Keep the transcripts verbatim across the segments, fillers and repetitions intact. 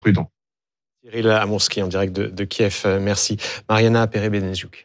prudent. Cyril Amourski en direct de, de Kiev, merci. Mariana Perez-Beneziouk.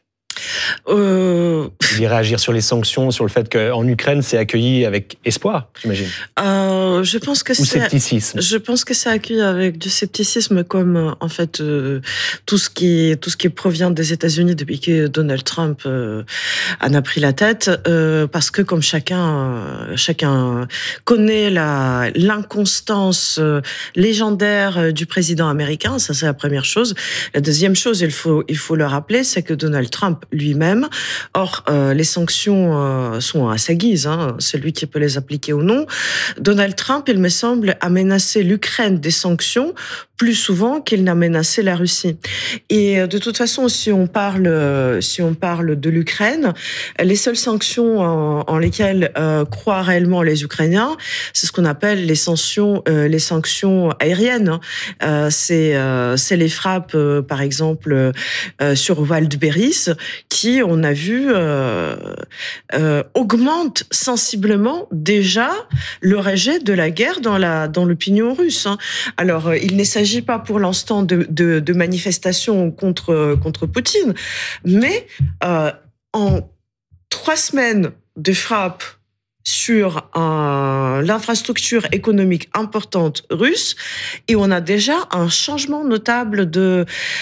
Euh... Vous voulez réagir sur les sanctions, sur le fait qu'en Ukraine, c'est accueilli avec espoir, j'imagine. Euh, je pense que Ou c'est scepticisme. Je pense que c'est accueilli avec du scepticisme, comme en fait euh, tout ce qui tout ce qui provient des États-Unis depuis que Donald Trump euh, en a pris la tête, euh, parce que comme chacun euh, chacun connaît la l'inconstance euh, légendaire du président américain, ça c'est la première chose. La deuxième chose, il faut il faut le rappeler, c'est que Donald Trump lui-même, or euh, les sanctions euh, sont à sa guise, hein, c'est lui qui peut les appliquer ou non. Donald Trump, il me semble, a menacé l'Ukraine des sanctions plus souvent qu'il n'a menacé la Russie. Et de toute façon, si on parle, si on parle de l'Ukraine, les seules sanctions en, en lesquelles euh, croient réellement les Ukrainiens, c'est ce qu'on appelle les sanctions, euh, les sanctions aériennes. Euh, c'est, euh, c'est les frappes, euh, par exemple, euh, sur Waldberries, qui, on a vu, euh, euh, augmentent sensiblement déjà le rejet de la guerre dans la dans l'opinion russe. Alors, il ne s'agit pas pour l'instant de, de, de manifestations contre contre Poutine, mais euh, en trois semaines de frappe sur un, l'infrastructure économique importante russe, et on a déjà un changement notable de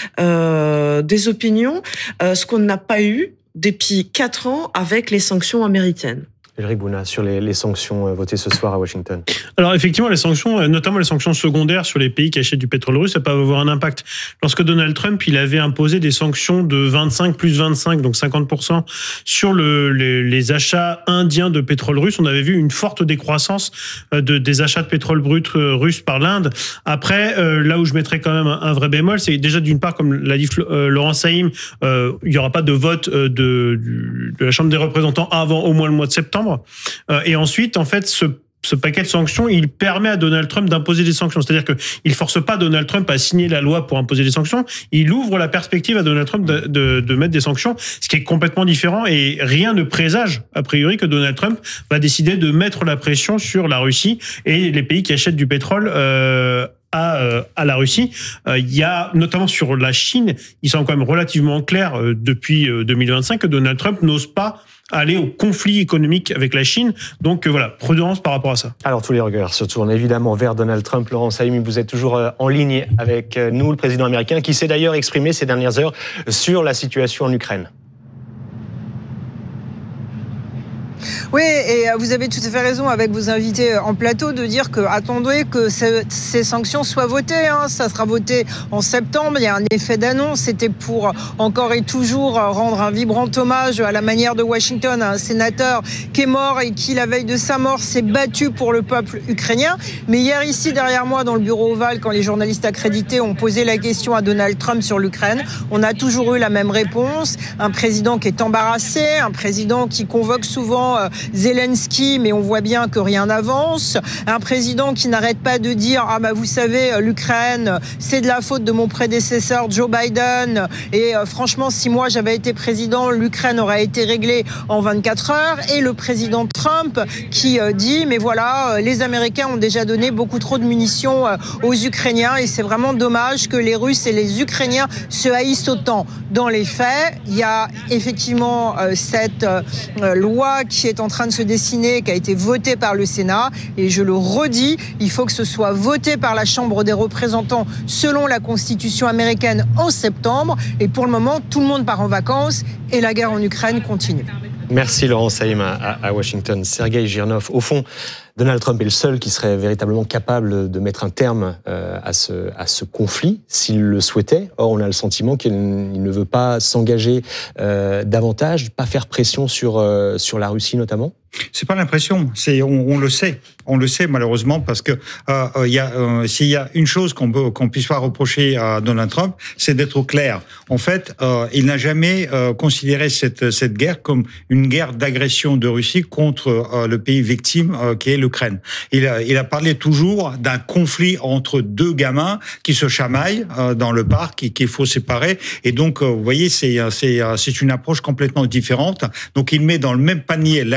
euh, des opinions, euh, ce qu'on n'a pas eu depuis quatre ans avec les sanctions américaines. Ulrich Bouna, sur les, les sanctions votées ce soir à Washington. Alors effectivement, les sanctions, notamment les sanctions secondaires sur les pays qui achètent du pétrole russe, ça peut avoir un impact. Lorsque Donald Trump, il avait imposé des sanctions de vingt-cinq plus vingt-cinq, donc cinquante pour cent sur le, les, les achats indiens de pétrole russe, on avait vu une forte décroissance de, des achats de pétrole brut russe par l'Inde. Après, euh, là où je mettrais quand même un, un vrai bémol, c'est déjà d'une part, comme l'a dit euh, Laurent Saïm, euh, il n'y aura pas de vote de, de, de la Chambre des représentants avant au moins le mois de septembre. Et ensuite, en fait, ce Ce paquet de sanctions, il permet à Donald Trump d'imposer des sanctions. C'est-à-dire qu'il ne force pas Donald Trump à signer la loi pour imposer des sanctions. Il ouvre la perspective à Donald Trump de, de, de mettre des sanctions, ce qui est complètement différent. Et rien ne présage, a priori, que Donald Trump va décider de mettre la pression sur la Russie et les pays qui achètent du pétrole euh, À, euh, à la Russie. Euh, il y a, notamment sur la Chine, il semble quand même relativement clair euh, depuis euh, deux mille vingt-cinq que Donald Trump n'ose pas aller au conflit économique avec la Chine. Donc euh, voilà, prudence par rapport à ça. Alors tous les regards se tournent évidemment vers Donald Trump. Laurent Saïm, vous êtes toujours en ligne avec nous, le président américain, qui s'est d'ailleurs exprimé ces dernières heures sur la situation en Ukraine. Oui, et vous avez tout à fait raison avec vos invités en plateau de dire que attendez que ces sanctions soient votées. Hein. Ça sera voté en septembre. Il y a un effet d'annonce. C'était pour encore et toujours rendre un vibrant hommage à la manière de Washington à un sénateur qui est mort et qui, la veille de sa mort, s'est battu pour le peuple ukrainien. Mais hier, ici, derrière moi, dans le bureau ovale, quand les journalistes accrédités ont posé la question à Donald Trump sur l'Ukraine, on a toujours eu la même réponse. Un président qui est embarrassé, un président qui convoque souvent Zelensky, mais on voit bien que rien n'avance. Un président qui n'arrête pas de dire « Ah bah vous savez, l'Ukraine, c'est de la faute de mon prédécesseur Joe Biden. Et euh, franchement, si moi j'avais été président, l'Ukraine aurait été réglée en vingt-quatre heures. » Et le président Trump qui euh, dit « Mais voilà, euh, les Américains ont déjà donné beaucoup trop de munitions euh, aux Ukrainiens et c'est vraiment dommage que les Russes et les Ukrainiens se haïssent autant. » Dans les faits, il y a effectivement euh, cette euh, loi qui est en train de se dessiner, qui a été votée par le Sénat. Et je le redis, il faut que ce soit voté par la Chambre des représentants selon la Constitution américaine en septembre. Et pour le moment, tout le monde part en vacances et la guerre en Ukraine continue. Merci Laurent Saïm à, à Washington. Sergueï Girnov, au fond, Donald Trump est le seul qui serait véritablement capable de mettre un terme euh, à, ce, à ce conflit, s'il le souhaitait. Or, on a le sentiment qu'il ne veut pas s'engager euh, davantage, pas faire pression sur, euh, sur la Russie notamment. C'est pas l'impression, c'est on, on le sait, on le sait malheureusement parce que euh, il y a euh, s'il y a une chose qu'on peut qu'on puisse pas reprocher à Donald Trump, c'est d'être clair. En fait, euh, il n'a jamais euh, considéré cette cette guerre comme une guerre d'agression de Russie contre euh, le pays victime euh, qui est l'Ukraine. Il a il a parlé toujours d'un conflit entre deux gamins qui se chamaillent euh, dans le parc et qu'il faut séparer. Et donc euh, vous voyez, c'est c'est c'est une approche complètement différente. Donc il met dans le même panier l'agresseur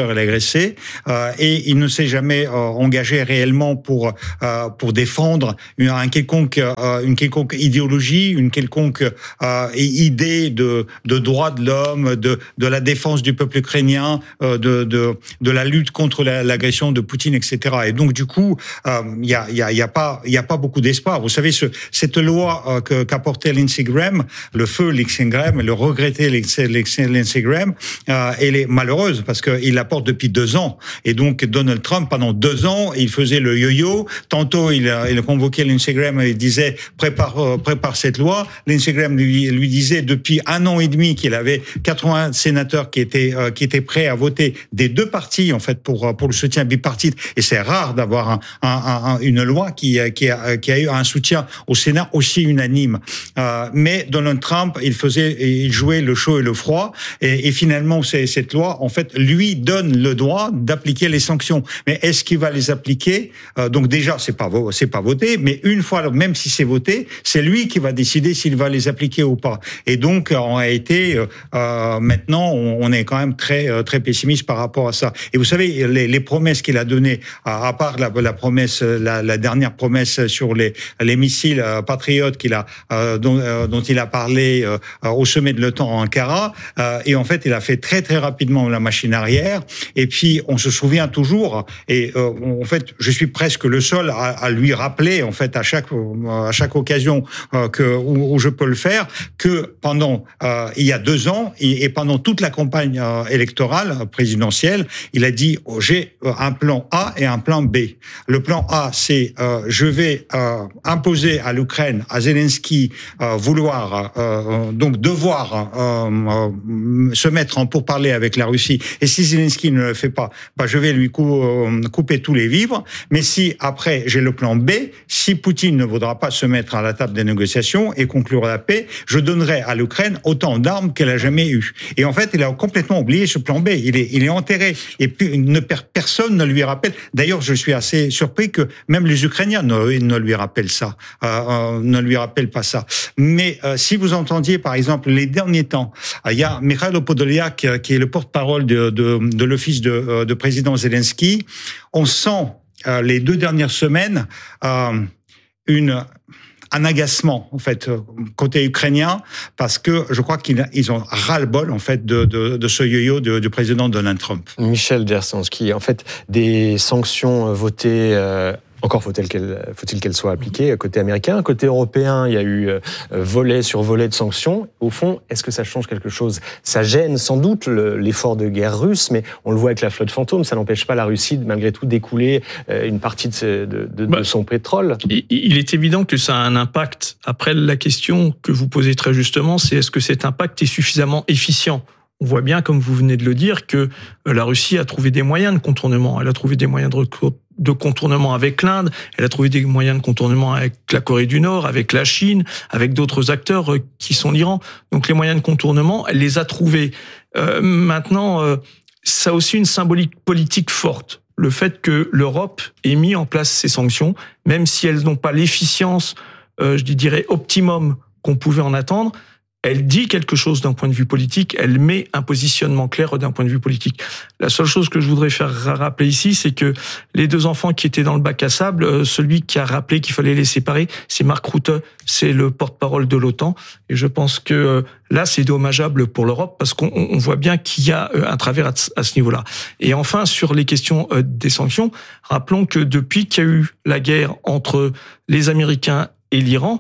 l'agresseur et l'agressé, euh, et il ne s'est jamais euh, engagé réellement pour euh, pour défendre une, un quelconque euh, une quelconque idéologie, une quelconque euh, idée de de droit de l'homme, de de la défense du peuple ukrainien, euh, de de de la lutte contre la, l'agression de Poutine, et cetera. Et donc du coup, il euh, y a il y a il y a pas il y a pas beaucoup d'espoir. Vous savez, ce, cette loi euh, que, qu'a portée Lindsey Graham, le feu Lindsey Graham, le regretté Lindsey Graham, euh, elle est malheureuse parce qu'il la porte depuis deux ans. Et donc Donald Trump, pendant deux ans, il faisait le yo-yo. Tantôt, il, il convoquait Lindsey Graham et il disait prépare, euh, prépare cette loi. Lindsey Graham lui, lui disait depuis un an et demi qu'il avait quatre-vingts sénateurs qui étaient euh, qui étaient prêts à voter des deux partis en fait pour pour le soutien bipartite. Et c'est rare d'avoir un, un, un, une loi qui qui a, qui a eu un soutien au Sénat aussi unanime. Euh, mais Donald Trump, il faisait, il jouait le chaud et le froid. Et, et finalement, c'est, cette loi, en fait, lui donne le droit d'appliquer les sanctions. Mais est-ce qu'il va les appliquer? euh, Donc déjà, c'est pas c'est pas voté. Mais une fois, même si c'est voté, c'est lui qui va décider s'il va les appliquer ou pas. Et donc, en réalité, euh, maintenant, on, on est quand même très très pessimiste par rapport à ça. Et vous savez, les, les promesses qu'il a données, à, à part la, la promesse, la, la dernière promesse sur les les missiles euh, patriotes qu'il a euh, dont, euh, dont il a parlé euh, au sommet de l'OTAN en Ankara, euh, et en fait il a fait très très rapidement la machine arrière. Et puis on se souvient toujours, et euh, en fait je suis presque le seul à, à lui rappeler en fait à chaque à chaque occasion euh, que où, où je peux le faire, que pendant euh, il y a deux ans et, et pendant toute la campagne euh, électorale présidentielle, il a dit oh, j'ai un plan A et un plan B. Le plan A, c'est euh, je vais euh, imposer à l'Ukraine, à Zelensky, euh, vouloir euh, donc devoir euh, euh, se mettre en pourparlers avec la Russie. Et si Zelensky ne le fait pas, bah je vais lui cou- euh, couper tous les vivres. Mais si après j'ai le plan B, si Poutine ne voudra pas se mettre à la table des négociations et conclure la paix, je donnerai à l'Ukraine autant d'armes qu'elle a jamais eu. Et en fait, il a complètement oublié ce plan B. Il est, il est enterré. Et puis, ne, personne ne lui rappelle. D'ailleurs, je suis assez surpris que même les Ukrainiens ne, ne lui rappellent ça, euh, euh, ne lui rappellent pas ça. Mais euh, si vous entendiez, par exemple, les derniers temps, euh, il y a Mikhailo Podolyak euh, qui est le porte-parole de, de, de l'office de, euh, de président Zelensky. On sent euh, les deux dernières semaines euh, une un agacement en fait côté ukrainien, parce que je crois qu'ils ils ont ras-le-bol en fait de, de, de ce yo-yo du, du président Donald Trump. Michel Jersensky, en fait, des sanctions votées. Euh Encore faut-il qu'elles, faut-il qu'elles soient appliquées côté américain. Côté européen, il y a eu volet sur volet de sanctions. Au fond, est-ce que ça change quelque chose? Ça gêne sans doute le, l'effort de guerre russe, mais on le voit avec la flotte fantôme, ça n'empêche pas la Russie, malgré tout, d'écouler une partie de, de, de, bah, de son pétrole. Il est évident que ça a un impact. Après, la question que vous posez très justement, c'est est-ce que cet impact est suffisamment efficient? On voit bien, comme vous venez de le dire, que la Russie a trouvé des moyens de contournement. Elle a trouvé des moyens de de contournement avec l'Inde, elle a trouvé des moyens de contournement avec la Corée du Nord, avec la Chine, avec d'autres acteurs qui sont l'Iran. Donc les moyens de contournement, elle les a trouvés. Euh, maintenant, euh, ça a aussi une symbolique politique forte. Le fait que l'Europe ait mis en place ces sanctions, même si elles n'ont pas l'efficience, euh, je dirais, optimum qu'on pouvait en attendre, elle dit quelque chose d'un point de vue politique, elle met un positionnement clair d'un point de vue politique. La seule chose que je voudrais faire rappeler ici, c'est que les deux enfants qui étaient dans le bac à sable, celui qui a rappelé qu'il fallait les séparer, c'est Mark Rutte, c'est le porte-parole de l'OTAN. Et je pense que là, c'est dommageable pour l'Europe parce qu'on voit bien qu'il y a un travers à ce niveau-là. Et enfin, sur les questions des sanctions, rappelons que depuis qu'il y a eu la guerre entre les Américains et l'Iran,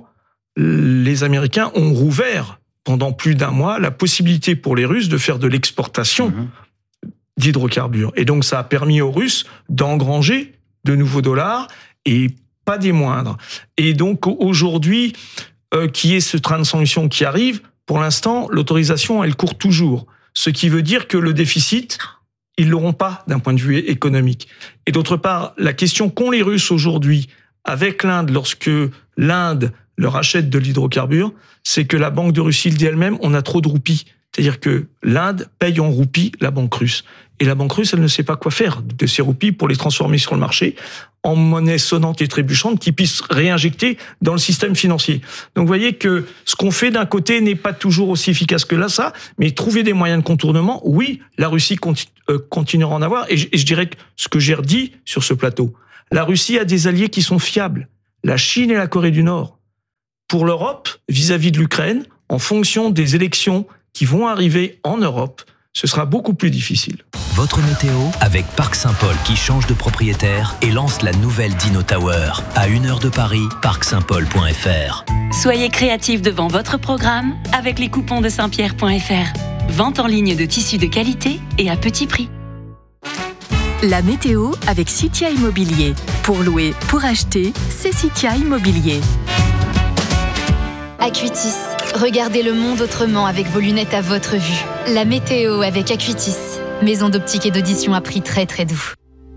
les Américains ont rouvert pendant plus d'un mois, la possibilité pour les Russes de faire de l'exportation mmh. d'hydrocarbures. Et donc, ça a permis aux Russes d'engranger de nouveaux dollars, et pas des moindres. Et donc, aujourd'hui, euh, qui est ce train de sanctions qui arrive, pour l'instant, l'autorisation, elle court toujours. Ce qui veut dire que le déficit, ils l'auront pas d'un point de vue économique. Et d'autre part, la question qu'ont les Russes aujourd'hui avec l'Inde, lorsque l'Inde leur achète de l'hydrocarbure, c'est que la Banque de Russie le dit elle-même, on a trop de roupies. C'est-à-dire que l'Inde paye en roupies la banque russe. Et la banque russe, elle ne sait pas quoi faire de ces roupies pour les transformer sur le marché en monnaie sonnante et trébuchante qui puisse réinjecter dans le système financier. Donc vous voyez que ce qu'on fait d'un côté n'est pas toujours aussi efficace que là, ça, mais trouver des moyens de contournement, oui, la Russie continue, euh, continuera à en avoir. Et je, et je dirais que ce que j'ai redit sur ce plateau, la Russie a des alliés qui sont fiables, la Chine et la Corée du Nord. Pour l'Europe, vis-à-vis de l'Ukraine, en fonction des élections qui vont arriver en Europe, ce sera beaucoup plus difficile. Votre météo avec Parc Saint-Paul qui change de propriétaire et lance la nouvelle Dino Tower. À une heure de Paris, parc saint paul point f r. Soyez créatifs devant votre programme avec les coupons de saint pierre point f r. Vente en ligne de tissus de qualité et à petit prix. La météo avec Citia Immobilier. Pour louer, pour acheter, c'est Citia Immobilier. Acuitis. Regardez le monde autrement avec vos lunettes à votre vue. La météo avec Acuitis. Maison d'optique et d'audition à prix très très doux.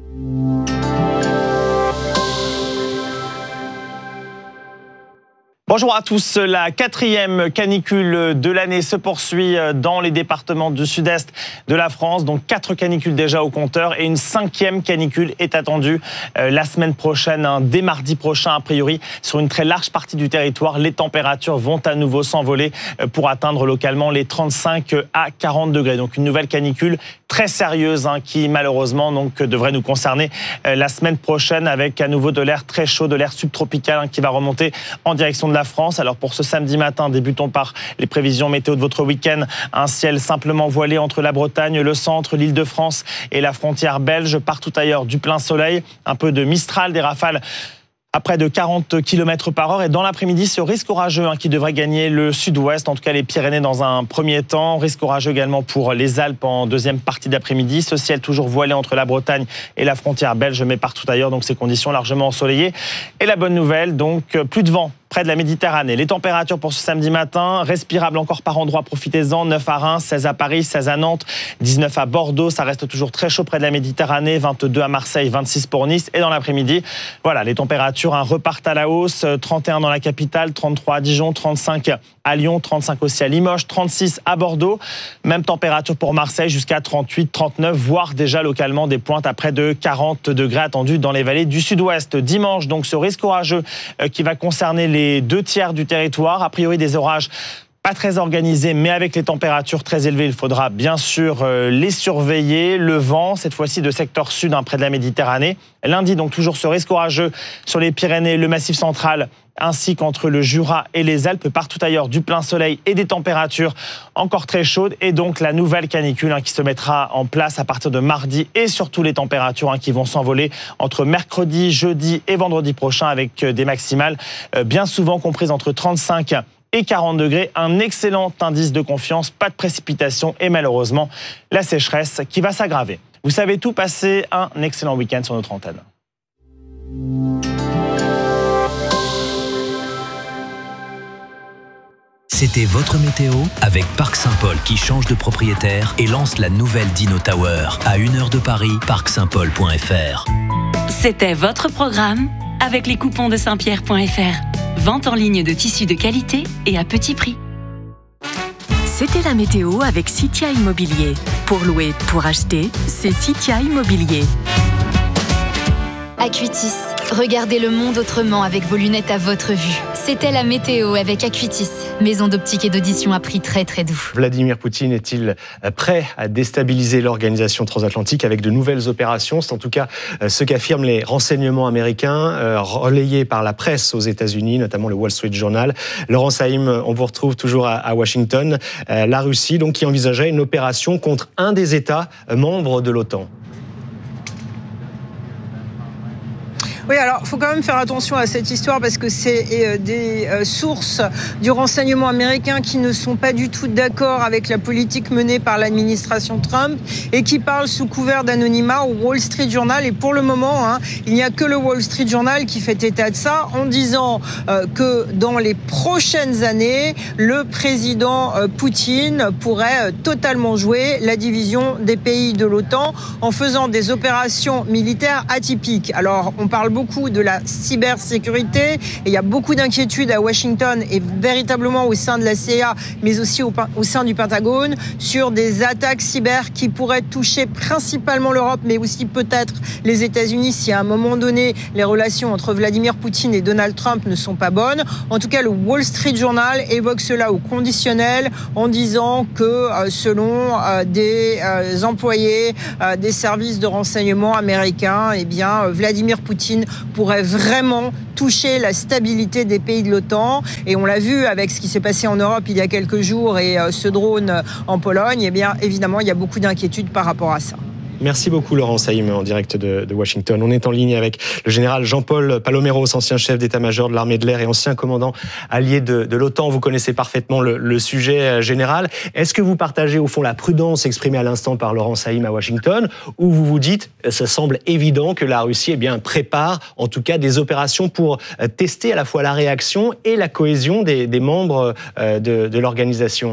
Bonjour à tous. La quatrième canicule de l'année se poursuit dans les départements du sud-est de la France. Donc quatre canicules déjà au compteur et une cinquième canicule est attendue la semaine prochaine, hein, dès mardi prochain a priori. Sur une très large partie du territoire, les températures vont à nouveau s'envoler pour atteindre localement les trente-cinq à quarante degrés. Donc une nouvelle canicule très sérieuse hein, qui malheureusement donc, devrait nous concerner la semaine prochaine avec à nouveau de l'air très chaud, de l'air subtropical hein, qui va remonter en direction de la France. Alors pour ce samedi matin, débutons par les prévisions météo de votre week-end. Un ciel simplement voilé entre la Bretagne, le centre, l'Île-de-France et la frontière belge. Partout ailleurs, du plein soleil, un peu de mistral, des rafales à près de quarante kilomètres par heure. Et dans l'après-midi, ce risque orageux hein, qui devrait gagner le sud-ouest, en tout cas les Pyrénées dans un premier temps. Risque orageux également pour les Alpes en deuxième partie d'après-midi. Ce ciel toujours voilé entre la Bretagne et la frontière belge, mais partout ailleurs. Donc ces conditions largement ensoleillées. Et la bonne nouvelle, donc plus de vent près de la Méditerranée. Les températures pour ce samedi matin, respirables encore par endroits, profitez-en. neuf à Reims, seize à Paris, seize à Nantes, dix-neuf à Bordeaux. Ça reste toujours très chaud près de la Méditerranée. vingt-deux à Marseille, vingt-six pour Nice. Et dans l'après-midi, voilà, les températures hein, repartent à la hausse. trente et un dans la capitale, trente-trois à Dijon, trente-cinq à Lyon, trente-cinq aussi à Limoges, trente-six à Bordeaux. Même température pour Marseille jusqu'à trente-huit, trente-neuf, voire déjà localement des pointes à près de quarante degrés attendus dans les vallées du sud-ouest. Dimanche, donc ce risque orageux euh, qui va concerner les Les deux tiers du territoire, a priori des orages pas très organisés, mais avec les températures très élevées, il faudra bien sûr euh, les surveiller. Le vent, cette fois-ci de secteur sud, hein, près de la Méditerranée. Lundi, donc toujours ce risque orageux sur les Pyrénées, le Massif central, ainsi qu'entre le Jura et les Alpes. Partout ailleurs, du plein soleil et des températures encore très chaudes. Et donc la nouvelle canicule hein, qui se mettra en place à partir de mardi et surtout les températures hein, qui vont s'envoler entre mercredi, jeudi et vendredi prochain avec des maximales euh, bien souvent comprises entre trente-cinq et quarante degrés. Un excellent indice de confiance, pas de précipitation et malheureusement la sécheresse qui va s'aggraver. Vous savez tout, passez un excellent week-end sur notre antenne. C'était votre météo avec Parc Saint-Paul qui change de propriétaire et lance la nouvelle Dino Tower. À une heure de Paris, parc saint paul point f r. C'était votre programme avec les coupons de saint pierre point f r. Vente en ligne de tissus de qualité et à petit prix. C'était la météo avec Citia Immobilier. Pour louer, pour acheter, c'est Citia Immobilier. Acuitis. Regardez le monde autrement avec vos lunettes à votre vue. C'était la météo avec Acuitis, maison d'optique et d'audition à prix très très doux. Vladimir Poutine est-il prêt à déstabiliser l'organisation transatlantique avec de nouvelles opérations? C'est en tout cas ce qu'affirment les renseignements américains, relayés par la presse aux États-Unis, notamment le Wall Street Journal. Laurence Haïm, on vous retrouve toujours à Washington. La Russie, donc, qui envisageait une opération contre un des États membres de l'OTAN. Oui, alors il faut quand même faire attention à cette histoire parce que c'est des sources du renseignement américain qui ne sont pas du tout d'accord avec la politique menée par l'administration Trump et qui parlent sous couvert d'anonymat au Wall Street Journal. Et pour le moment, hein, il n'y a que le Wall Street Journal qui fait état de ça en disant euh, que dans les prochaines années, le président euh, Poutine pourrait euh, totalement jouer la division des pays de l'OTAN en faisant des opérations militaires atypiques. Alors, on parle beaucoup beaucoup de la cybersécurité et il y a beaucoup d'inquiétudes à Washington et véritablement au sein de la C I A, mais aussi au, au sein du Pentagone, sur des attaques cyber qui pourraient toucher principalement l'Europe, mais aussi peut-être les États-Unis si à un moment donné les relations entre Vladimir Poutine et Donald Trump ne sont pas bonnes. En tout cas, le Wall Street Journal évoque cela au conditionnel en disant que euh, selon euh, des euh, employés euh, des services de renseignement américains, eh bien, euh, Vladimir Poutine pourrait vraiment toucher la stabilité des pays de l'OTAN. Et on l'a vu avec ce qui s'est passé en Europe il y a quelques jours et euh, ce drone en Pologne, eh bien, évidemment, il y a beaucoup d'inquiétudes par rapport à ça. Merci beaucoup Laurent Saïm en direct de, de Washington. On est en ligne avec le général Jean-Paul Paloméros, ancien chef d'état-major de l'armée de l'air et ancien commandant allié de, de l'OTAN. Vous connaissez parfaitement le, le sujet général. Est-ce que vous partagez au fond la prudence exprimée à l'instant par Laurent Saïm à Washington, ou vous vous dites, ça semble évident que la Russie eh bien, prépare en tout cas des opérations pour tester à la fois la réaction et la cohésion des, des membres de, de l'organisation?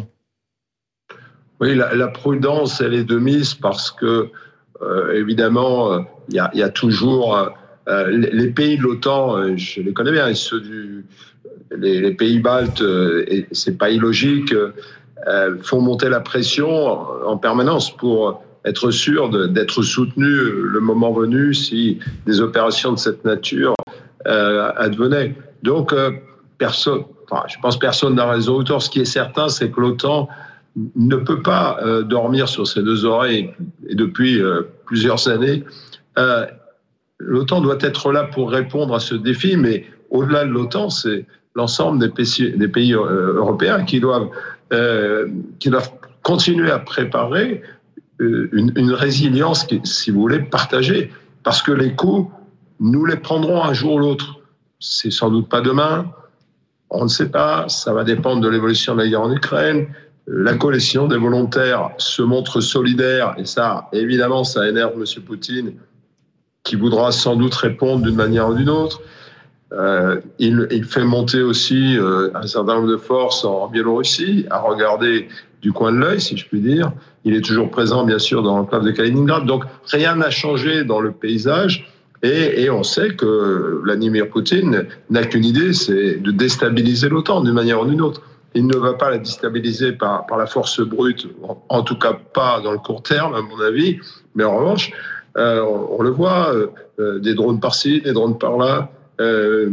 Oui, la, la prudence, elle est de mise parce que Euh, évidemment, il euh, y, y a toujours euh, les, les pays de l'OTAN, euh, je les connais bien, et ceux du, les, les pays baltes, euh, et c'est pas illogique, euh, font monter la pression en, en permanence pour être sûr de, d'être soutenus le moment venu si des opérations de cette nature euh, advenaient. Donc, euh, personne, enfin, je pense que personne n'a raison autour. Ce qui est certain, c'est que l'OTAN ne peut pas euh, dormir sur ses deux oreilles, et depuis euh, plusieurs années. Euh, L'OTAN doit être là pour répondre à ce défi, mais au-delà de l'OTAN, c'est l'ensemble des pays, des pays euh, européens qui doivent, euh, qui doivent continuer à préparer euh, une, une résilience, qui, si vous voulez, partagée. Parce que les coups, nous les prendrons un jour ou l'autre. C'est sans doute pas demain, on ne sait pas, ça va dépendre de l'évolution de la guerre en Ukraine. La coalition des volontaires se montre solidaire, et ça, évidemment, ça énerve M. Poutine, qui voudra sans doute répondre d'une manière ou d'une autre. Euh, il, il fait monter aussi euh, un certain nombre de forces en Biélorussie, à regarder du coin de l'œil, si je puis dire. Il est toujours présent, bien sûr, dans l'enclave de Kaliningrad. Donc, rien n'a changé dans le paysage. Et, et on sait que Vladimir Poutine n'a qu'une idée, c'est de déstabiliser l'OTAN d'une manière ou d'une autre. Il ne va pas la déstabiliser par, par la force brute, en, en tout cas pas dans le court terme, à mon avis. Mais en revanche, euh, on, on le voit, euh, des drones par-ci, des drones par-là, euh,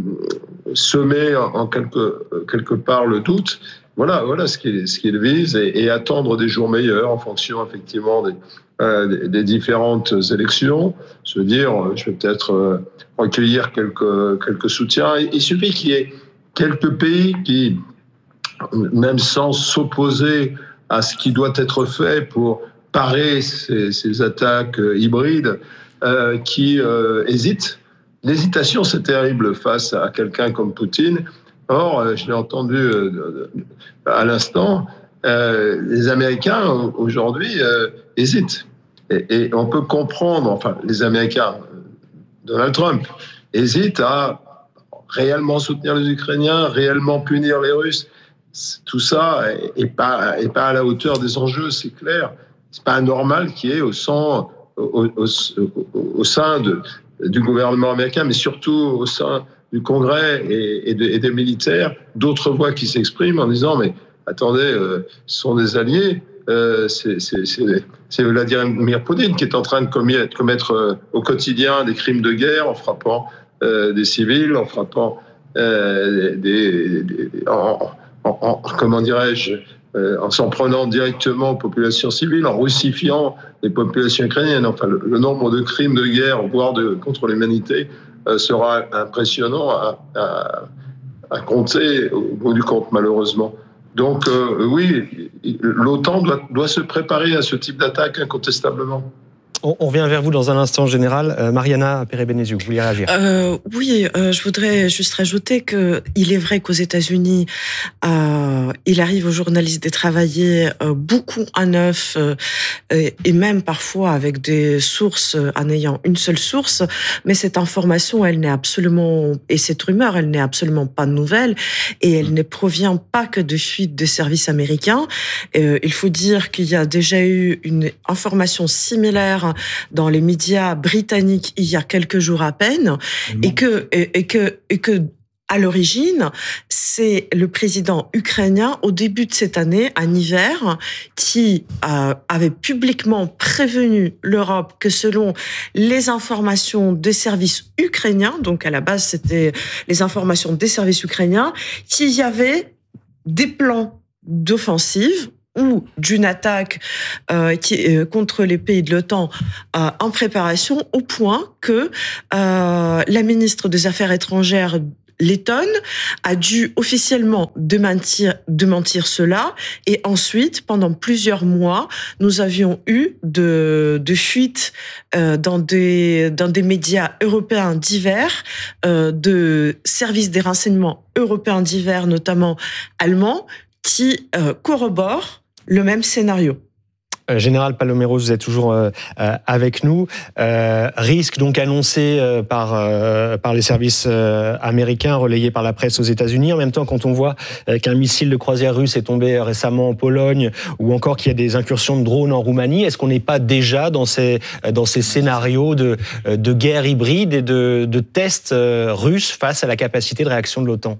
semer en, en quelque, quelque part le doute. Voilà, voilà ce qu'il ce qu'il vise, et, et attendre des jours meilleurs en fonction effectivement des, euh, des, des différentes élections. Se dire, je vais peut-être euh, recueillir quelques, quelques soutiens. Il, il suffit qu'il y ait quelques pays qui, même sans s'opposer à ce qui doit être fait pour parer ces, ces attaques hybrides, euh, qui euh, hésitent. L'hésitation, c'est terrible face à quelqu'un comme Poutine. Or, je l'ai entendu euh, à l'instant, euh, les Américains, aujourd'hui, euh, hésitent. Et, et on peut comprendre, enfin, les Américains, Donald Trump, hésitent à réellement soutenir les Ukrainiens, réellement punir les Russes. Tout ça n'est pas, est pas à la hauteur des enjeux, c'est clair. C'est pas anormal qu'il y ait au, sein, au, au, au sein de, du gouvernement américain, mais surtout au sein du Congrès et, et, de, et des militaires, d'autres voix qui s'expriment en disant « mais attendez, euh, ce sont des alliés, euh, c'est, c'est, c'est, c'est Vladimir Poutine qui est en train de commettre, commettre euh, au quotidien des crimes de guerre en frappant euh, des civils, en frappant euh, des... des en, En, en, comment dirais-je, euh, en s'en prenant directement aux populations civiles, en russifiant les populations ukrainiennes. Enfin, le, le nombre de crimes de guerre, voire de, contre l'humanité, euh, sera impressionnant à, à, à compter au bout du compte, malheureusement. Donc, euh, oui, l'OTAN doit, doit se préparer à ce type d'attaque incontestablement. On revient vers vous dans un instant, général. Euh, Mariana Pérez-Bénéziou, vous vouliez réagir? euh, Oui, euh, je voudrais juste rajouter que il est vrai qu'aux États-Unis, euh, il arrive aux journalistes de travailler euh, beaucoup à neuf euh, et, et même parfois avec des sources en ayant une seule source. Mais cette information, elle n'est absolument et cette rumeur, elle n'est absolument pas nouvelle et elle ne provient pas que de fuites des services américains. Euh, il faut dire qu'il y a déjà eu une information similaire dans les médias britanniques il y a quelques jours à peine, et que, et, et que, et que, à l'origine, c'est le président ukrainien, au début de cette année, en hiver, qui euh, avait publiquement prévenu l'Europe que selon les informations des services ukrainiens, donc à la base c'était les informations des services ukrainiens, qu'il y avait des plans d'offensive ou d'une attaque euh, qui, euh, contre les pays de l'OTAN euh, en préparation, au point que euh, la ministre des Affaires étrangères lettonne a dû officiellement démentir, démentir cela, et ensuite, pendant plusieurs mois, nous avions eu de, de fuites euh, dans, des, dans des médias européens divers, euh, de services des renseignements européens divers, notamment allemands, qui euh, corroborent le même scénario. Euh, Général Paloméros, vous êtes toujours euh, euh, avec nous. Euh, risque donc annoncé euh, par euh, par les services euh, américains, relayé par la presse aux États-Unis. En même temps, quand on voit euh, qu'un missile de croisière russe est tombé récemment en Pologne, ou encore qu'il y a des incursions de drones en Roumanie, est-ce qu'on n'est pas déjà dans ces dans ces scénarios de de guerre hybride et de de tests euh, russes face à la capacité de réaction de l'OTAN?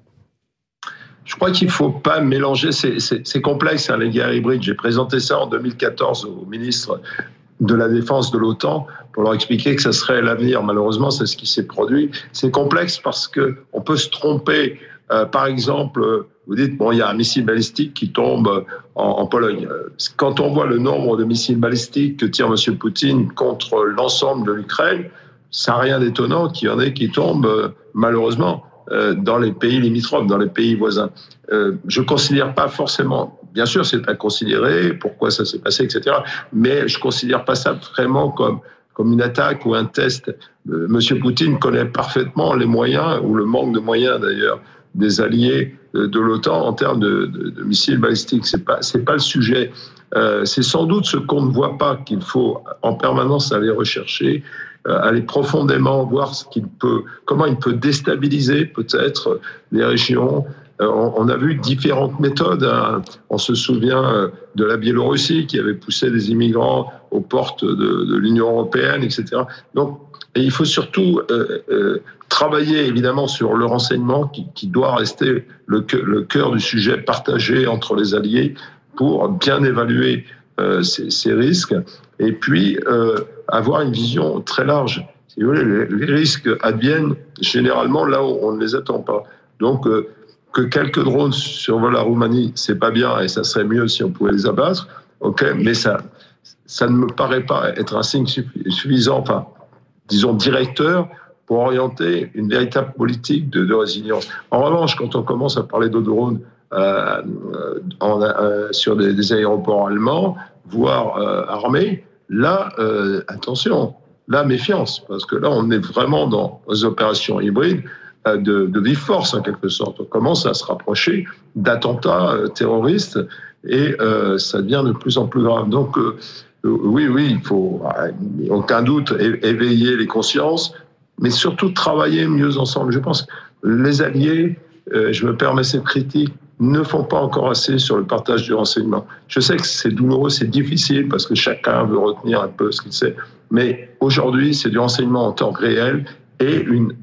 Je crois qu'il ne faut pas mélanger, c'est, c'est, c'est complexe, hein, les guerres hybrides. J'ai présenté ça en deux mille quatorze au ministre de la Défense de l'OTAN pour leur expliquer que ça serait l'avenir. Malheureusement, c'est ce qui s'est produit. C'est complexe parce qu'on peut se tromper. Euh, par exemple, vous dites, bon, il y a un missile balistique qui tombe en, en Pologne. Quand on voit le nombre de missiles balistiques que tire M. Poutine contre l'ensemble de l'Ukraine, ça n'a rien d'étonnant qu'il y en ait qui tombent, malheureusement, dans les pays limitrophes, dans les pays voisins. Euh, je ne considère pas forcément, bien sûr c'est à considérer, pourquoi ça s'est passé, et cetera, mais je ne considère pas ça vraiment comme, comme une attaque ou un test. Euh, Monsieur Poutine connaît parfaitement les moyens, ou le manque de moyens d'ailleurs, des alliés de l'OTAN en termes de, de, de missiles balistiques. Ce n'est pas, c'est pas le sujet. Euh, c'est sans doute ce qu'on ne voit pas qu'il faut en permanence aller rechercher, aller profondément voir ce qu'il peut, comment il peut déstabiliser peut-être les régions. On a vu différentes méthodes. On se souvient de la Biélorussie qui avait poussé des immigrants aux portes de, de l'Union européenne, et cetera. Donc, et il faut surtout euh, euh, travailler évidemment sur le renseignement qui, qui doit rester le, le cœur du sujet partagé entre les alliés pour bien évaluer euh, ces, ces risques. Et puis, euh, avoir une vision très large. Si vous voulez, les, les risques adviennent généralement là où on ne les attend pas. Donc, euh, que quelques drones survolent la Roumanie, c'est pas bien, et ça serait mieux si on pouvait les abattre, ok, mais ça, ça ne me paraît pas être un signe suffisant, enfin, disons, directeur, pour orienter une véritable politique de, de résilience. En revanche, quand on commence à parler de drones euh, en, euh, sur des, des aéroports allemands, voire euh, armés, là, euh, attention, là, méfiance, parce que là, on est vraiment dans des opérations hybrides euh, de, de vive force, en quelque sorte. On commence à se rapprocher d'attentats euh, terroristes, et euh, ça devient de plus en plus grave. Donc, euh, oui, oui, il faut, aucun doute, éveiller les consciences, mais surtout travailler mieux ensemble. Je pense que les alliés, euh, je me permets cette critique, ne font pas encore assez sur le partage du renseignement. Je sais que c'est douloureux, c'est difficile, parce que chacun veut retenir un peu ce qu'il sait. Mais aujourd'hui, c'est du renseignement en temps réel et une,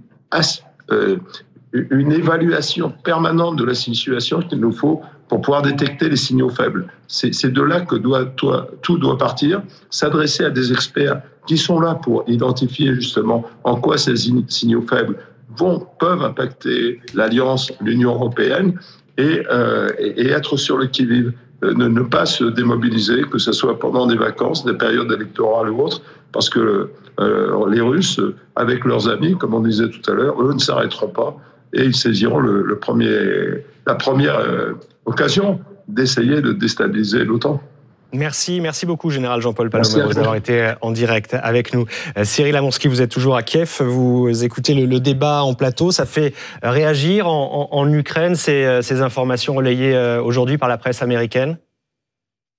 euh, une évaluation permanente de la situation qu'il nous faut pour pouvoir détecter les signaux faibles. C'est, c'est de là que doit, toi, tout doit partir, s'adresser à des experts qui sont là pour identifier justement en quoi ces signaux faibles vont, peuvent impacter l'Alliance, l'Union européenne, et, euh, et être sur le qui-vive, euh, ne, ne pas se démobiliser, que ce soit pendant des vacances, des périodes électorales ou autres, parce que euh, les Russes, avec leurs amis, comme on disait tout à l'heure, eux ne s'arrêteront pas, et ils saisiront le, le premier, la première euh, occasion d'essayer de déstabiliser l'OTAN. Merci, merci beaucoup, Général Jean-Paul Paloméros, d'avoir été en direct avec nous. Cyril Amonski, vous êtes toujours à Kiev, vous écoutez le, le débat en plateau, ça fait réagir en, en, en Ukraine ces, ces informations relayées aujourd'hui par la presse américaine?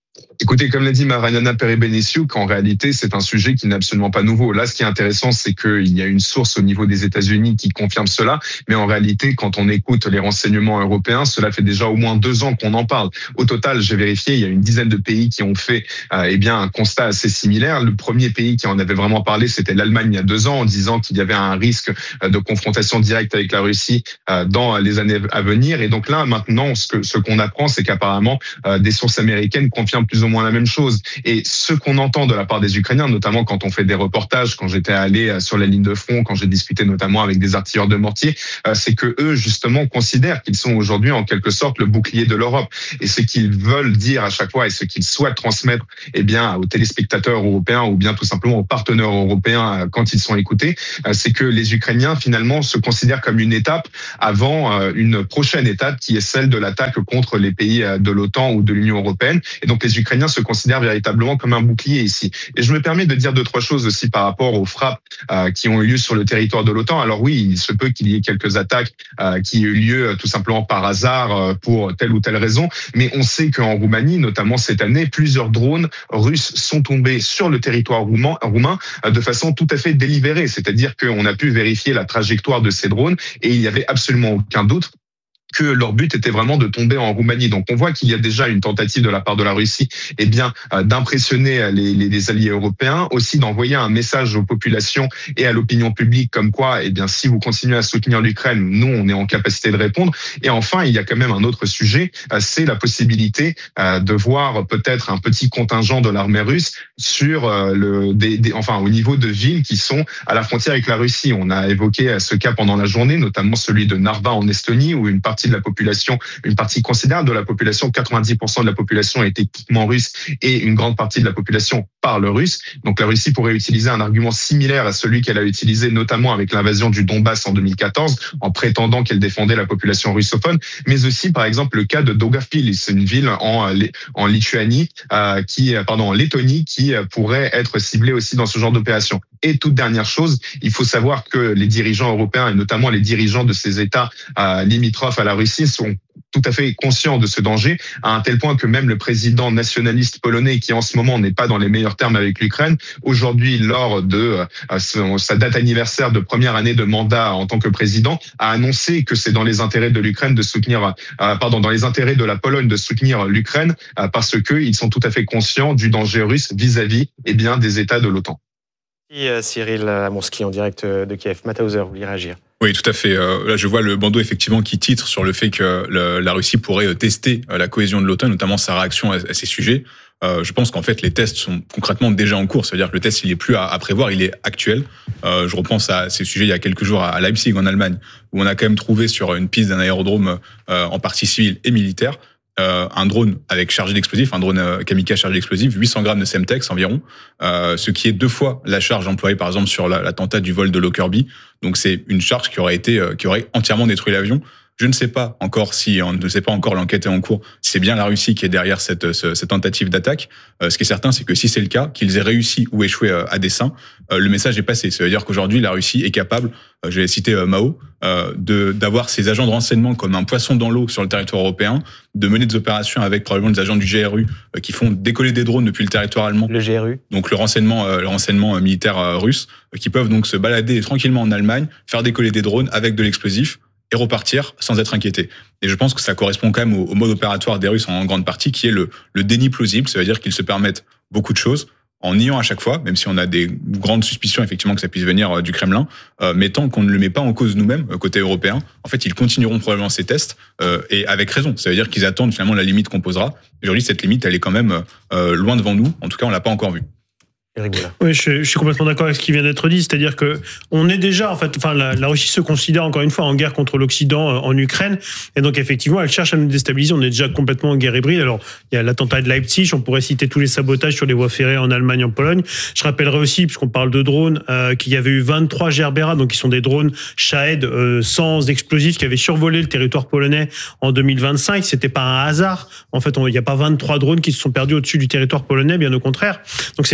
Écoutez, comme l'a dit Mariana Perez-Benessiuk, en réalité, c'est un sujet qui n'est absolument pas nouveau. Là, ce qui est intéressant, c'est qu'il y a une source au niveau des États-Unis qui confirme cela. Mais en réalité, quand on écoute les renseignements européens, cela fait déjà au moins deux ans qu'on en parle. Au total, j'ai vérifié, il y a une dizaine de pays qui ont fait euh, eh bien un constat assez similaire. Le premier pays qui en avait vraiment parlé, c'était l'Allemagne il y a deux ans, en disant qu'il y avait un risque de confrontation directe avec la Russie euh, dans les années à venir. Et donc là, maintenant, ce que ce qu'on apprend, c'est qu'apparemment, euh, des sources américaines confirment plus ou moins la même chose. Et ce qu'on entend de la part des Ukrainiens, notamment quand on fait des reportages, quand j'étais allé sur la ligne de front, quand j'ai discuté notamment avec des artilleurs de mortier, c'est que eux justement considèrent qu'ils sont aujourd'hui en quelque sorte le bouclier de l'Europe. Et ce qu'ils veulent dire à chaque fois et ce qu'ils souhaitent transmettre, eh bien, aux téléspectateurs européens ou bien tout simplement aux partenaires européens quand ils sont écoutés, c'est que les Ukrainiens finalement se considèrent comme une étape avant une prochaine étape qui est celle de l'attaque contre les pays de l'OTAN ou de l'Union européenne. Et donc les Ukrainiens se considèrent véritablement comme un bouclier ici. Et je me permets de dire deux, trois choses aussi par rapport aux frappes euh, qui ont eu lieu sur le territoire de l'OTAN. Alors oui, il se peut qu'il y ait quelques attaques euh, qui aient eu lieu euh, tout simplement par hasard euh, pour telle ou telle raison, mais on sait qu'en Roumanie, notamment cette année, plusieurs drones russes sont tombés sur le territoire roumain, roumain euh, de façon tout à fait délibérée, c'est-à-dire qu'on a pu vérifier la trajectoire de ces drones et il n'y avait absolument aucun doute que leur but était vraiment de tomber en Roumanie. Donc on voit qu'il y a déjà une tentative de la part de la Russie, eh bien, euh, d'impressionner les, les, les alliés européens, aussi d'envoyer un message aux populations et à l'opinion publique comme quoi, eh bien, si vous continuez à soutenir l'Ukraine, nous, on est en capacité de répondre. Et enfin, il y a quand même un autre sujet, euh, c'est la possibilité euh, de voir peut-être un petit contingent de l'armée russe sur euh, le, des, des, enfin, au niveau de villes qui sont à la frontière avec la Russie. On a évoqué ce cas pendant la journée, notamment celui de Narva en Estonie, où une partie de la population, une partie considérable de la population, quatre-vingt-dix pour cent de la population est techniquement russe et une grande partie de la population parle russe. Donc la Russie pourrait utiliser un argument similaire à celui qu'elle a utilisé notamment avec l'invasion du Donbass en deux mille quatorze en prétendant qu'elle défendait la population russophone, mais aussi par exemple le cas de Daugavpils, c'est une ville en, en Lituanie, euh, qui, pardon, en Lettonie qui pourrait être ciblée aussi dans ce genre d'opération. Et toute dernière chose, il faut savoir que les dirigeants européens et notamment les dirigeants de ces États euh, limitrophes à la Russie sont tout à fait conscients de ce danger, à un tel point que même le président nationaliste polonais, qui en ce moment n'est pas dans les meilleurs termes avec l'Ukraine, aujourd'hui, lors de euh, son, sa date anniversaire de première année de mandat en tant que président, a annoncé que c'est dans les intérêts de l'Ukraine de soutenir, euh, pardon, dans les intérêts de la Pologne de soutenir l'Ukraine, euh, parce qu'ils sont tout à fait conscients du danger russe vis-à-vis, eh bien, des États de l'OTAN. Cyril Amourski en direct de Kiev. Mathauser, vous voulez réagir? Oui, tout à fait. Là, je vois le bandeau effectivement qui titre sur le fait que la Russie pourrait tester la cohésion de l'OTAN, notamment sa réaction à ces sujets. Je pense qu'en fait, les tests sont concrètement déjà en cours. C'est-à-dire que le test, il n'est plus à prévoir, il est actuel. Je repense à ces sujets il y a quelques jours à Leipzig, en Allemagne, où on a quand même trouvé sur une piste d'un aérodrome en partie civil et militaire Euh, un drone avec chargé d'explosifs, un drone euh, kamikaze chargé d'explosifs, huit cents grammes de Semtex environ, euh, ce qui est deux fois la charge employée par exemple sur la, l'attentat du vol de Lockerbie. Donc c'est une charge qui aurait été, euh, qui aurait entièrement détruit l'avion. Je ne sais pas encore si, on ne sait pas encore, l'enquête est en cours, si c'est bien la Russie qui est derrière cette, cette tentative d'attaque. Euh, ce qui est certain, c'est que si c'est le cas, qu'ils aient réussi ou échoué euh, à dessein, euh, le message est passé. Ça veut dire qu'aujourd'hui, la Russie est capable, euh, je vais citer euh, Mao, euh, de, d'avoir ses agents de renseignement comme un poisson dans l'eau sur le territoire européen, de mener des opérations avec probablement des agents du G R U euh, qui font décoller des drones depuis le territoire allemand. Le G R U. Donc le renseignement, euh, le renseignement militaire euh, russe, euh, qui peuvent donc se balader tranquillement en Allemagne, faire décoller des drones avec de l'explosif, et repartir sans être inquiété. Et je pense que ça correspond quand même au, au mode opératoire des Russes en grande partie, qui est le, le déni plausible. Ça veut dire qu'ils se permettent beaucoup de choses en niant à chaque fois, même si on a des grandes suspicions effectivement que ça puisse venir euh, du Kremlin, euh, mais tant qu'on ne le met pas en cause nous-mêmes, euh, côté européen, en fait, ils continueront probablement ces tests, euh, et avec raison. Ça veut dire qu'ils attendent finalement la limite qu'on posera. Aujourd'hui, cette limite, elle est quand même euh, loin devant nous. En tout cas, on l'a pas encore vue. Oui, je, je suis complètement d'accord avec ce qui vient d'être dit, c'est-à-dire que on est déjà, en fait, enfin, la, la Russie se considère encore une fois en guerre contre l'Occident euh, en Ukraine, et donc effectivement, elle cherche à nous déstabiliser. On est déjà complètement en guerre hybride. Alors, il y a l'attentat de Leipzig, on pourrait citer tous les sabotages sur les voies ferrées en Allemagne, en Pologne. Je rappellerai aussi, puisqu'on parle de drones, euh, qu'il y avait eu vingt-trois Gerbera, donc qui sont des drones Shahed euh, sans explosifs, qui avaient survolé le territoire polonais en deux mille vingt-cinq. C'était pas un hasard. En fait, on, il n'y a pas vingt-trois drones qui se sont perdus au-dessus du territoire polonais, bien au contraire. Donc, c'est effectivement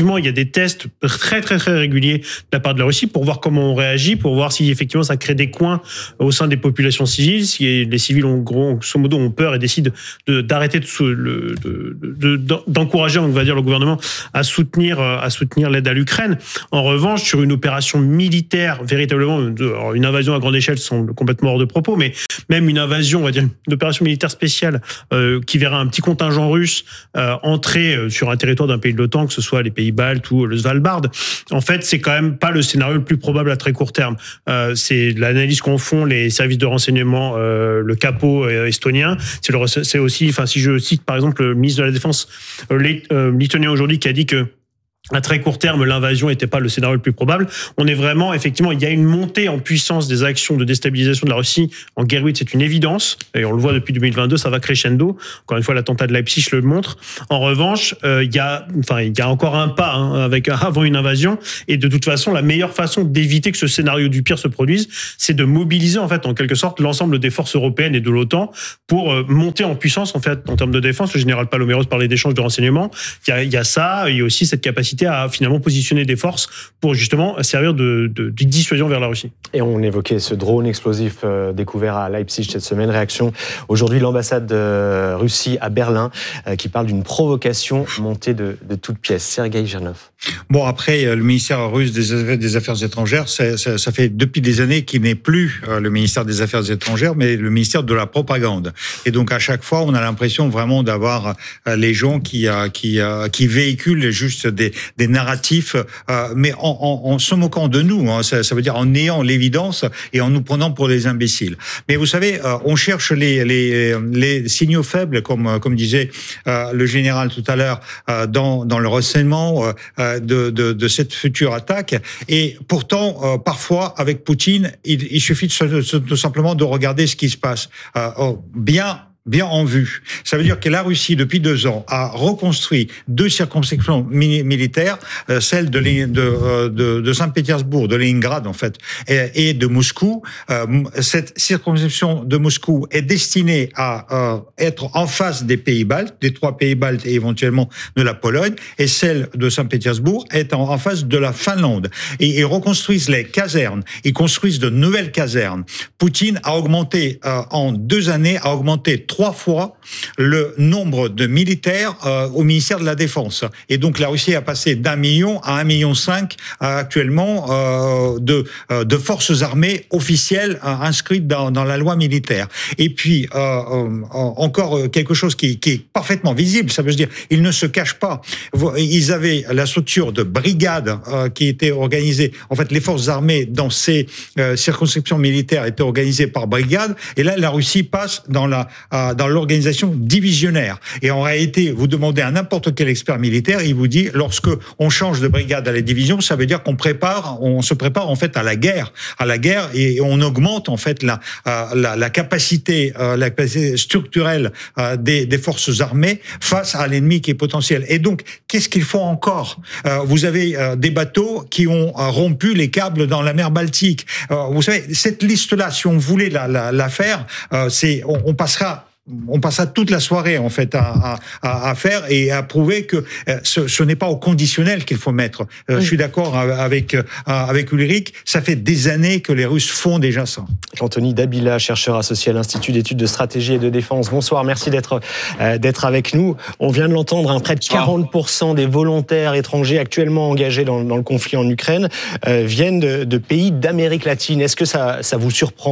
effectivement, il y a des tests très très très réguliers de la part de la Russie pour voir comment on réagit, pour voir si effectivement ça crée des coins au sein des populations civiles, si les civils ont gros, grosso modo ont peur et décident de, d'arrêter de, de, de, de, d'encourager, on va dire, le gouvernement à soutenir à soutenir l'aide à l'Ukraine. En revanche, sur une opération militaire véritablement, alors une invasion à grande échelle semble complètement hors de propos, mais même une invasion, on va dire une opération militaire spéciale euh, qui verra un petit contingent russe euh, entrer sur un territoire d'un pays de l'OTAN, que ce soit les pays baltes ou le Svalbard, en fait, c'est quand même pas le scénario le plus probable à très court terme. Euh, c'est l'analyse qu'en font les services de renseignement, euh, le capot estonien. C'est, le, c'est aussi, enfin, si je cite par exemple le ministre de la Défense euh, lituanien aujourd'hui qui a dit que à très court terme, l'invasion n'était pas le scénario le plus probable. On est vraiment, effectivement, il y a une montée en puissance des actions de déstabilisation de la Russie en guerre hybrid, c'est une évidence. Et on le voit depuis deux mille vingt-deux, ça va crescendo. Encore une fois, l'attentat de Leipzig le montre. En revanche, euh, il y a, enfin, il y a encore un pas hein, avec avant une invasion. Et de toute façon, la meilleure façon d'éviter que ce scénario du pire se produise, c'est de mobiliser, en fait, en quelque sorte, l'ensemble des forces européennes et de l'OTAN pour euh, monter en puissance, en fait, en termes de défense. Le général Paloméros parlait d'échanges de renseignements. Il y a, il y a ça, il y a aussi cette capacité à finalement positionner des forces pour justement servir de, de, de dissuasion vers la Russie. Et on évoquait ce drone explosif euh, découvert à Leipzig cette semaine. Réaction aujourd'hui, l'ambassade de Russie à Berlin euh, qui parle d'une provocation montée de, de toutes pièces. Sergueï Girnov. Bon, après, le ministère russe des, des Affaires étrangères, ça, ça, ça fait depuis des années qu'il n'est plus le ministère des Affaires étrangères, mais le ministère de la propagande. Et donc, à chaque fois, on a l'impression vraiment d'avoir les gens qui, qui, qui véhiculent juste des, des narratifs, mais en, en, en se moquant de nous. Hein, ça, ça veut dire en ayant l'évidence et en nous prenant pour des imbéciles. Mais vous savez, on cherche les, les, les signaux faibles, comme, comme disait le général tout à l'heure, dans, dans le renseignement, De, de, de cette future attaque. Et pourtant, euh, parfois, avec Poutine, il, il suffit de, tout simplement de regarder ce qui se passe. Euh, oh, bien bien en vue. Ça veut dire que la Russie, depuis deux ans, a reconstruit deux circonscriptions mi- militaires, euh, celle de, de, de, de Saint-Pétersbourg, de Leningrad en fait, et, et de Moscou. Euh, cette circonscription de Moscou est destinée à euh, être en face des pays baltes, des trois pays baltes et éventuellement de la Pologne, et celle de Saint-Pétersbourg est en, en face de la Finlande. Et ils reconstruisent les casernes, ils construisent de nouvelles casernes. Poutine a augmenté, euh, en deux années, a augmenté trois fois le nombre de militaires euh, au ministère de la Défense. Et donc la Russie a passé d'un million à un million cinq euh, actuellement euh, de, euh, de forces armées officielles euh, inscrites dans, dans la loi militaire. Et puis euh, euh, encore quelque chose qui, qui est parfaitement visible, ça veut dire ils ne se cachent pas. Ils avaient la structure de brigade euh, qui était organisée. En fait, les forces armées dans ces euh, circonscriptions militaires étaient organisées par brigade. Et là, la Russie passe dans la euh, dans l'organisation divisionnaire. Et en réalité, vous demandez à n'importe quel expert militaire, il vous dit, lorsque on change de brigade à la division, ça veut dire qu'on prépare, on se prépare en fait à la guerre, à la guerre, et on augmente en fait la la, la capacité, la capacité structurelle des, des forces armées face à l'ennemi qui est potentiel. Et donc, qu'est-ce qu'il faut encore ? Vous avez des bateaux qui ont rompu les câbles dans la mer Baltique. Vous savez, cette liste-là, si on voulait la, la, la faire, c'est, on, on passera On passera toute la soirée en fait à, à, à faire et à prouver que ce, ce n'est pas au conditionnel qu'il faut mettre. Euh, oui. Je suis d'accord avec avec Ulrich. Ça fait des années que les Russes font déjà ça. Anthony Dabila, chercheur associé à l'Institut d'études de stratégie et de défense. Bonsoir, merci d'être euh, d'être avec nous. On vient de l'entendre, hein, près de quarante pour cent des volontaires étrangers actuellement engagés dans, dans le conflit en Ukraine euh, viennent de, de pays d'Amérique latine. Est-ce que ça ça vous surprend ?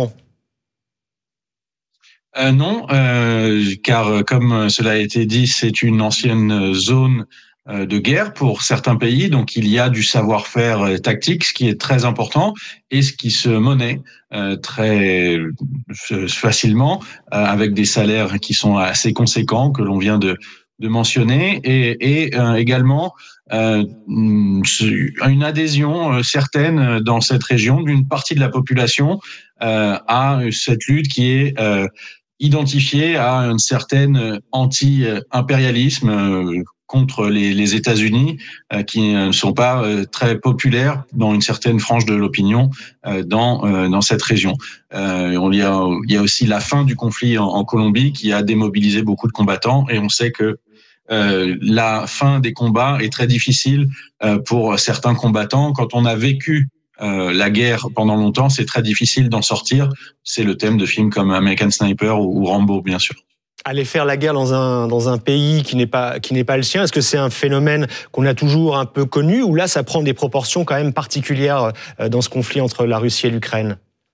Euh, non, euh, car comme cela a été dit, c'est une ancienne zone euh, de guerre pour certains pays, donc il y a du savoir-faire tactique, ce qui est très important, et ce qui se monnaie euh, très facilement, euh, avec des salaires qui sont assez conséquents, que l'on vient de, de mentionner, et, et euh, également euh, une adhésion certaine dans cette région d'une partie de la population euh, à cette lutte qui est euh, identifié à une certaine anti-impérialisme euh, contre les, les États-Unis, euh, qui ne sont pas euh, très populaires dans une certaine frange de l'opinion euh, dans euh, dans cette région. Euh, on y a, il y a aussi la fin du conflit en, en Colombie qui a démobilisé beaucoup de combattants, et on sait que euh, la fin des combats est très difficile euh, pour certains combattants. Quand on a vécu euh, la guerre pendant longtemps, c'est très difficile d'en sortir. C'est le thème de films comme American Sniper ou, ou Rambo, bien sûr. Aller faire la guerre dans un, dans un pays qui n'est pas, qui n'est pas le sien, est-ce que c'est un phénomène qu'on a toujours un peu connu, ou là ça prend des proportions quand même particulières dans ce conflit entre la Russie et l'Ukraine ?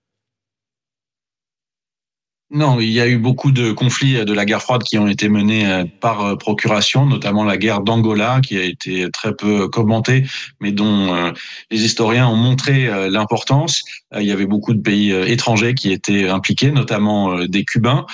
Non, il y a eu beaucoup de conflits de la guerre froide qui ont été menés par procuration, notamment la guerre d'Angola, qui a été très peu commentée, mais dont les historiens ont montré l'importance. Il y avait beaucoup de pays étrangers qui étaient impliqués, notamment des Cubains,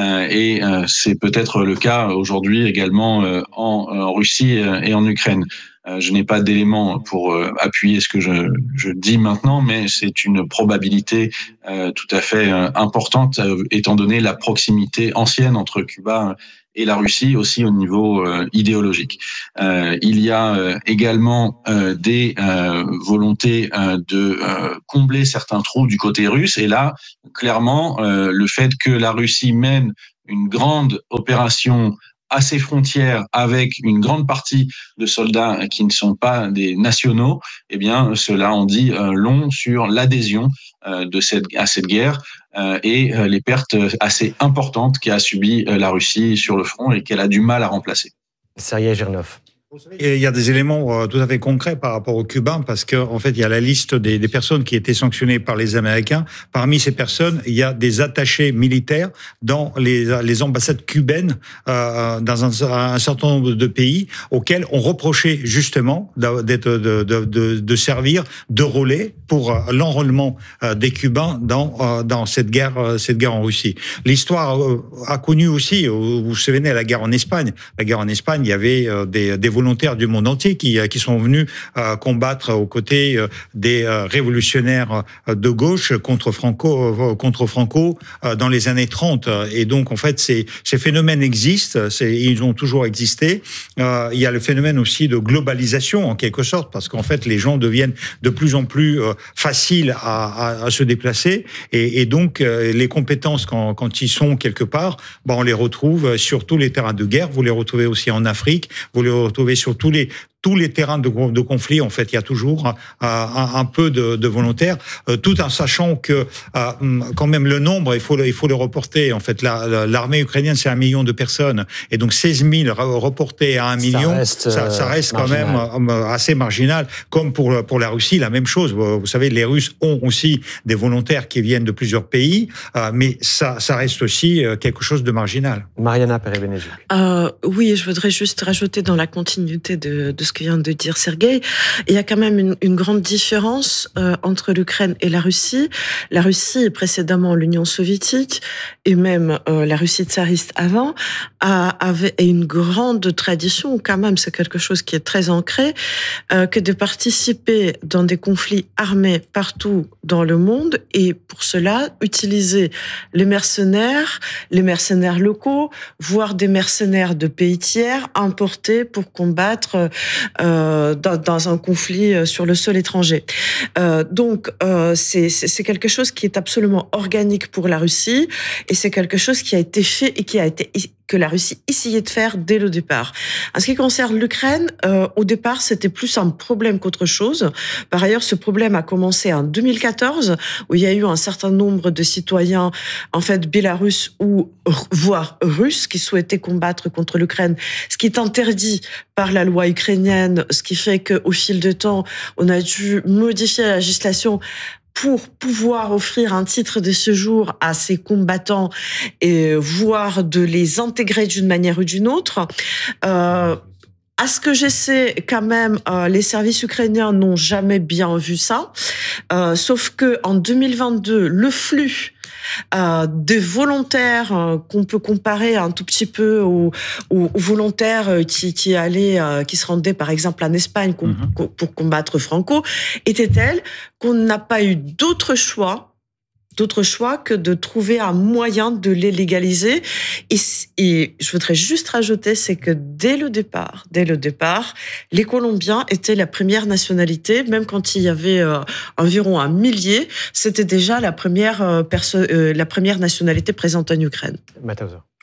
et c'est peut-être le cas aujourd'hui également en Russie et en Ukraine. Je n'ai pas d'éléments pour appuyer ce que je, je dis maintenant, mais c'est une probabilité euh, tout à fait euh, importante, euh, étant donné la proximité ancienne entre Cuba et la Russie, aussi au niveau euh, idéologique. Euh, il y a euh, également euh, des euh, volontés euh, de euh, combler certains trous du côté russe, et là, clairement, euh, le fait que la Russie mène une grande opération à ses frontières avec une grande partie de soldats qui ne sont pas des nationaux, eh bien, cela en dit euh, long sur l'adhésion euh, de cette, à cette guerre euh, et euh, les pertes assez importantes qu'a subies euh, la Russie sur le front et qu'elle a du mal à remplacer. Sergueï Girnov. Et il y a des éléments euh, tout à fait concrets par rapport aux Cubains, parce que en fait, il y a la liste des, des personnes qui étaient sanctionnées par les Américains. Parmi ces personnes, il y a des attachés militaires dans les, les ambassades cubaines euh, dans un, un certain nombre de pays auxquels on reprochait justement d'être, de, de, de, de servir de relais pour l'enrôlement des Cubains dans, dans cette guerre, cette guerre en Russie. L'histoire a connu aussi, vous vous souvenez, la guerre en Espagne. La guerre en Espagne, il y avait des, des volontaires du monde entier qui, qui sont venus euh, combattre aux côtés euh, des euh, révolutionnaires de gauche contre Franco, euh, contre Franco euh, dans les années trente. Et donc, en fait, ces, ces phénomènes existent, c'est, ils ont toujours existé. Euh, il y a le phénomène aussi de globalisation, en quelque sorte, parce qu'en fait, les gens deviennent de plus en plus euh, faciles à, à, à se déplacer. Et, et donc, euh, les compétences, quand, quand ils sont quelque part, ben, on les retrouve sur tous les terrains de guerre. Vous les retrouvez aussi en Afrique. Vous les retrouvez sur tous les tous les terrains de, de conflit. En fait, il y a toujours euh, un, un peu de, de volontaires, euh, tout en sachant que euh, quand même le nombre, il faut le, il faut le reporter. En fait, la, la, l'armée ukrainienne, c'est un million de personnes, et donc seize mille reportés à un million, ça reste, ça, ça reste quand marginal. même euh, assez marginal. Comme pour pour la Russie, la même chose. Vous, vous savez, les Russes ont aussi des volontaires qui viennent de plusieurs pays, euh, mais ça, ça reste aussi quelque chose de marginal. Mariana Perez-Benezuk. Euh, oui, je voudrais juste rajouter dans la continuité de, de ce que vient de dire Sergueï, il y a quand même une, une grande différence euh, entre l'Ukraine et la Russie. La Russie, précédemment l'Union soviétique, et même euh, la Russie tsariste avant, a, avait une grande tradition, quand même, c'est quelque chose qui est très ancré, euh, que de participer dans des conflits armés partout dans le monde, et pour cela, utiliser les mercenaires, les mercenaires locaux, voire des mercenaires de pays tiers importés pour combattre euh, dans, dans un conflit sur le sol étranger. Euh, donc, euh, c'est, c'est quelque chose qui est absolument organique pour la Russie, et c'est quelque chose qui a été fait et qui a été que la Russie essayait de faire dès le départ. En ce qui concerne l'Ukraine, euh, au départ, c'était plus un problème qu'autre chose. Par ailleurs, ce problème a commencé en deux mille quatorze, où il y a eu un certain nombre de citoyens, en fait, bélarusses ou voire russes, qui souhaitaient combattre contre l'Ukraine, ce qui est interdit par la loi ukrainienne, ce qui fait qu'au fil du temps, on a dû modifier la législation pour pouvoir offrir un titre de séjour à ces combattants et voire de les intégrer d'une manière ou d'une autre. Euh, À ce que je sais, quand même, euh, les services ukrainiens n'ont jamais bien vu ça. Euh, sauf que en deux mille vingt-deux, le flux Euh, des volontaires euh, qu'on peut comparer un tout petit peu aux, aux, aux volontaires qui, qui allaient, euh, qui se rendaient par exemple en Espagne com- mm-hmm. pour combattre Franco, était telle qu'on n'a pas eu d'autre choix d'autre choix que de trouver un moyen de les légaliser. Et, et je voudrais juste rajouter, c'est que dès le départ, dès le départ, les Colombiens étaient la première nationalité, même quand il y avait euh, environ un millier, c'était déjà la première, euh, perso- euh, la première nationalité présente en Ukraine. Mattauser.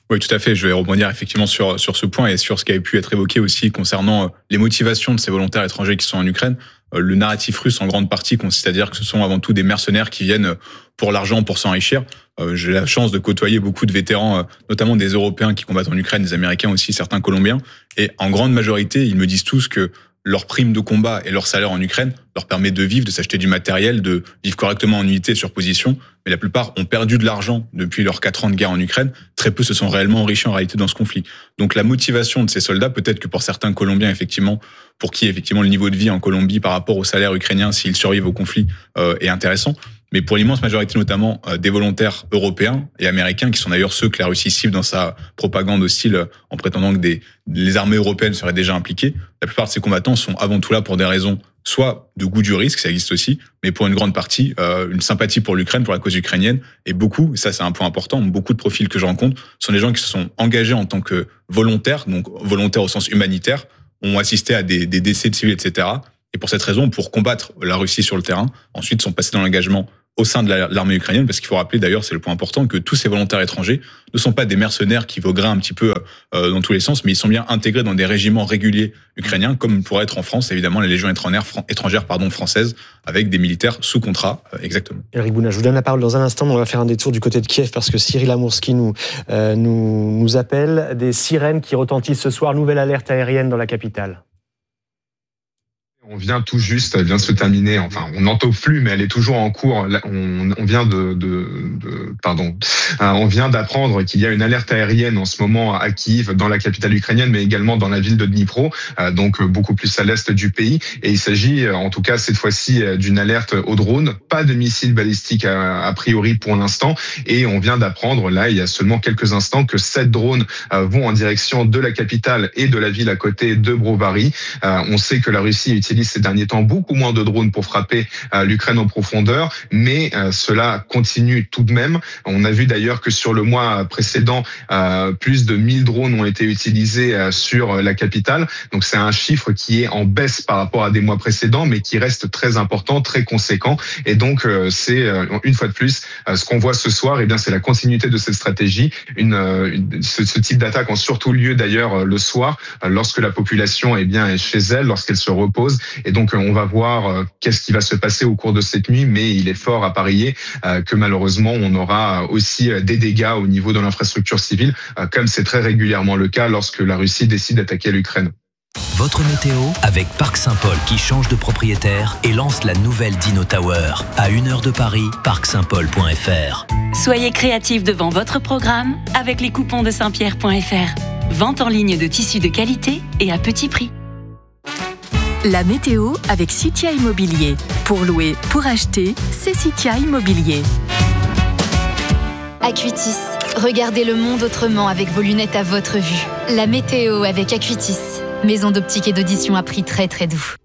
Oui, tout à fait. Je vais rebondir effectivement sur, sur ce point et sur ce qui avait pu être évoqué aussi concernant les motivations de ces volontaires étrangers qui sont en Ukraine. Le narratif russe, en grande partie, consiste à dire que ce sont avant tout des mercenaires qui viennent pour l'argent, pour s'enrichir. J'ai la chance de côtoyer beaucoup de vétérans, notamment des Européens qui combattent en Ukraine, des Américains aussi, certains Colombiens. Et en grande majorité, ils me disent tous que leur prime de combat et leur salaire en Ukraine leur permet de vivre, de s'acheter du matériel, de vivre correctement en unité sur position. Mais la plupart ont perdu de l'argent depuis leurs quatre ans de guerre en Ukraine. Très peu se sont réellement enrichis en réalité dans ce conflit. Donc la motivation de ces soldats, peut-être que pour certains Colombiens, effectivement, pour qui effectivement le niveau de vie en Colombie par rapport au salaire ukrainien, s'ils survivent au conflit, euh, est intéressant. Mais pour l'immense majorité, notamment euh, des volontaires européens et américains, qui sont d'ailleurs ceux que la Russie cible dans sa propagande hostile euh, en prétendant que des, les armées européennes seraient déjà impliquées, la plupart de ces combattants sont avant tout là pour des raisons soit de goût du risque, ça existe aussi, mais pour une grande partie, euh, une sympathie pour l'Ukraine, pour la cause ukrainienne. Et beaucoup, et ça c'est un point important, beaucoup de profils que je rencontre sont des gens qui se sont engagés en tant que volontaires, donc volontaires au sens humanitaire, ont assisté à des, des décès de civils, et cetera. Et pour cette raison, pour combattre la Russie sur le terrain, ensuite sont passés dans l'engagement au sein de l'armée ukrainienne, parce qu'il faut rappeler d'ailleurs, c'est le point important, que tous ces volontaires étrangers ne sont pas des mercenaires qui vogueraient un petit peu euh, dans tous les sens, mais ils sont bien intégrés dans des régiments réguliers ukrainiens, comme pourrait être en France, évidemment, la Légion étrangère, étrangère pardon, française, avec des militaires sous contrat, euh, exactement. Éric Bouna, je vous donne la parole dans un instant, mais on va faire un détour du côté de Kiev, parce que Cyril Amourski nous, euh, nous, nous appelle. Des sirènes qui retentissent ce soir, nouvelle alerte aérienne dans la capitale. On vient tout juste, elle vient de se terminer. Enfin, on n'en taupe plus, mais elle est toujours en cours. On, on vient de, de, de pardon, on vient d'apprendre qu'il y a une alerte aérienne en ce moment à Kiev, dans la capitale ukrainienne, mais également dans la ville de Dnipro, donc beaucoup plus à l'est du pays. Et il s'agit, en tout cas cette fois-ci, d'une alerte au drone. Pas de missiles balistiques a, a priori pour l'instant. Et on vient d'apprendre là, il y a seulement quelques instants, que sept drones vont en direction de la capitale et de la ville à côté de Brovary. On sait que la Russie utilise ces derniers temps beaucoup moins de drones pour frapper euh, l'Ukraine en profondeur, mais euh, cela continue tout de même. On a vu d'ailleurs que sur le mois précédent, euh, plus de mille drones ont été utilisés euh, sur la capitale. Donc c'est un chiffre qui est en baisse par rapport à des mois précédents, mais qui reste très important, très conséquent. Et donc euh, c'est euh, une fois de plus euh, ce qu'on voit ce soir. Et bien c'est la continuité de cette stratégie. Une, euh, une ce, ce type d'attaque ont surtout lieu d'ailleurs euh, le soir, euh, lorsque la population est bien chez elle, lorsqu'elle se repose. Et donc, on va voir qu'est-ce qui va se passer au cours de cette nuit, mais il est fort à parier que malheureusement, on aura aussi des dégâts au niveau de l'infrastructure civile, comme c'est très régulièrement le cas lorsque la Russie décide d'attaquer l'Ukraine. Votre météo avec Parc Saint-Paul qui change de propriétaire et lance la nouvelle Dino Tower. À une heure de Paris, parc saint paul point f r. Soyez créatifs devant votre programme avec les coupons de saint pierre point f r. Vente en ligne de tissus de qualité et à petit prix. La météo avec Citia Immobilier. Pour louer, pour acheter, c'est Citia Immobilier. Acuitis. Regardez le monde autrement avec vos lunettes à votre vue. La météo avec Acuitis. Maison d'optique et d'audition à prix très très doux.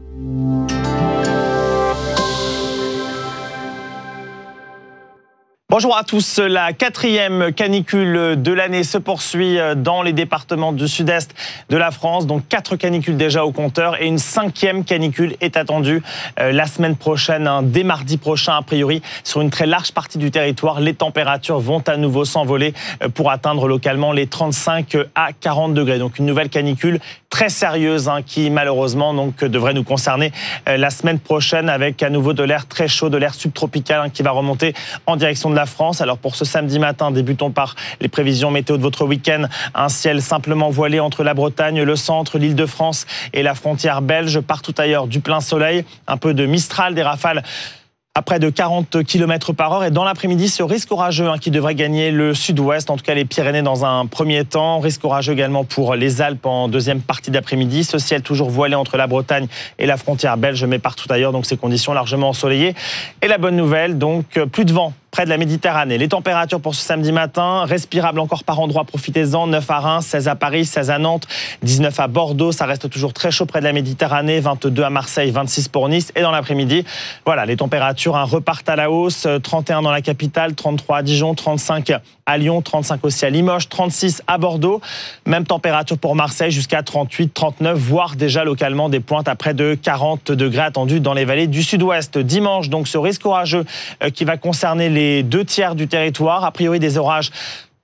Bonjour à tous. La quatrième canicule de l'année se poursuit dans les départements du sud-est de la France. Donc quatre canicules déjà au compteur et une cinquième canicule est attendue la semaine prochaine, hein, dès mardi prochain a priori. Sur une très large partie du territoire, les températures vont à nouveau s'envoler pour atteindre localement les trente-cinq à quarante degrés. Donc une nouvelle canicule très sérieuse hein, qui malheureusement donc, devrait nous concerner la semaine prochaine avec à nouveau de l'air très chaud, de l'air subtropical hein, qui va remonter en direction de la France. Alors pour ce samedi matin, débutons par les prévisions météo de votre week-end. Un ciel simplement voilé entre la Bretagne, le centre, l'Île-de-France et la frontière belge. Partout ailleurs, du plein soleil, un peu de mistral, des rafales à près de quarante kilomètres par heure. Et dans l'après-midi, ce risque orageux hein, qui devrait gagner le sud-ouest, en tout cas les Pyrénées dans un premier temps. Risque orageux également pour les Alpes en deuxième partie d'après-midi. Ce ciel toujours voilé entre la Bretagne et la frontière belge, mais partout ailleurs. Donc ces conditions largement ensoleillées. Et la bonne nouvelle, donc plus de vent près de la Méditerranée. Les températures pour ce samedi matin, respirables encore par endroits, profitez-en. neuf à Reims, seize à Paris, seize à Nantes, dix-neuf à Bordeaux. Ça reste toujours très chaud près de la Méditerranée. vingt-deux à Marseille, vingt-six pour Nice. Et dans l'après-midi, voilà, les températures hein, repartent à la hausse. trente et un dans la capitale, trente-trois à Dijon, trente-cinq à Lyon, trente-cinq aussi à Limoges, trente-six à Bordeaux. Même température pour Marseille jusqu'à trente-huit, trente-neuf, voire déjà localement des pointes à près de quarante degrés attendus dans les vallées du sud-ouest. Dimanche, donc ce risque orageux euh, qui va concerner les deux tiers du territoire. A priori, des orages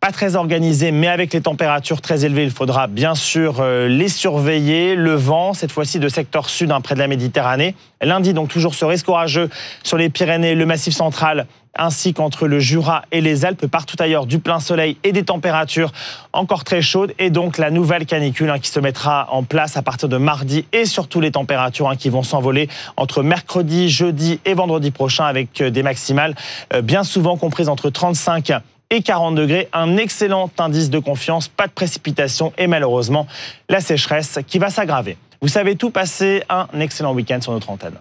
Pas très organisé, mais avec les températures très élevées, il faudra bien sûr euh, les surveiller. Le vent, cette fois-ci de secteur sud, hein, près de la Méditerranée. Lundi, donc toujours ce risque orageux sur les Pyrénées, le Massif central, ainsi qu'entre le Jura et les Alpes. Partout ailleurs, du plein soleil et des températures encore très chaudes. Et donc la nouvelle canicule hein, qui se mettra en place à partir de mardi, et surtout les températures hein, qui vont s'envoler entre mercredi, jeudi et vendredi prochain, avec des maximales euh, bien souvent comprises entre trente-cinq et quarante degrés. Un excellent indice de confiance, pas de précipitation et malheureusement la sécheresse qui va s'aggraver. Vous savez tout, passez un excellent week-end sur notre antenne.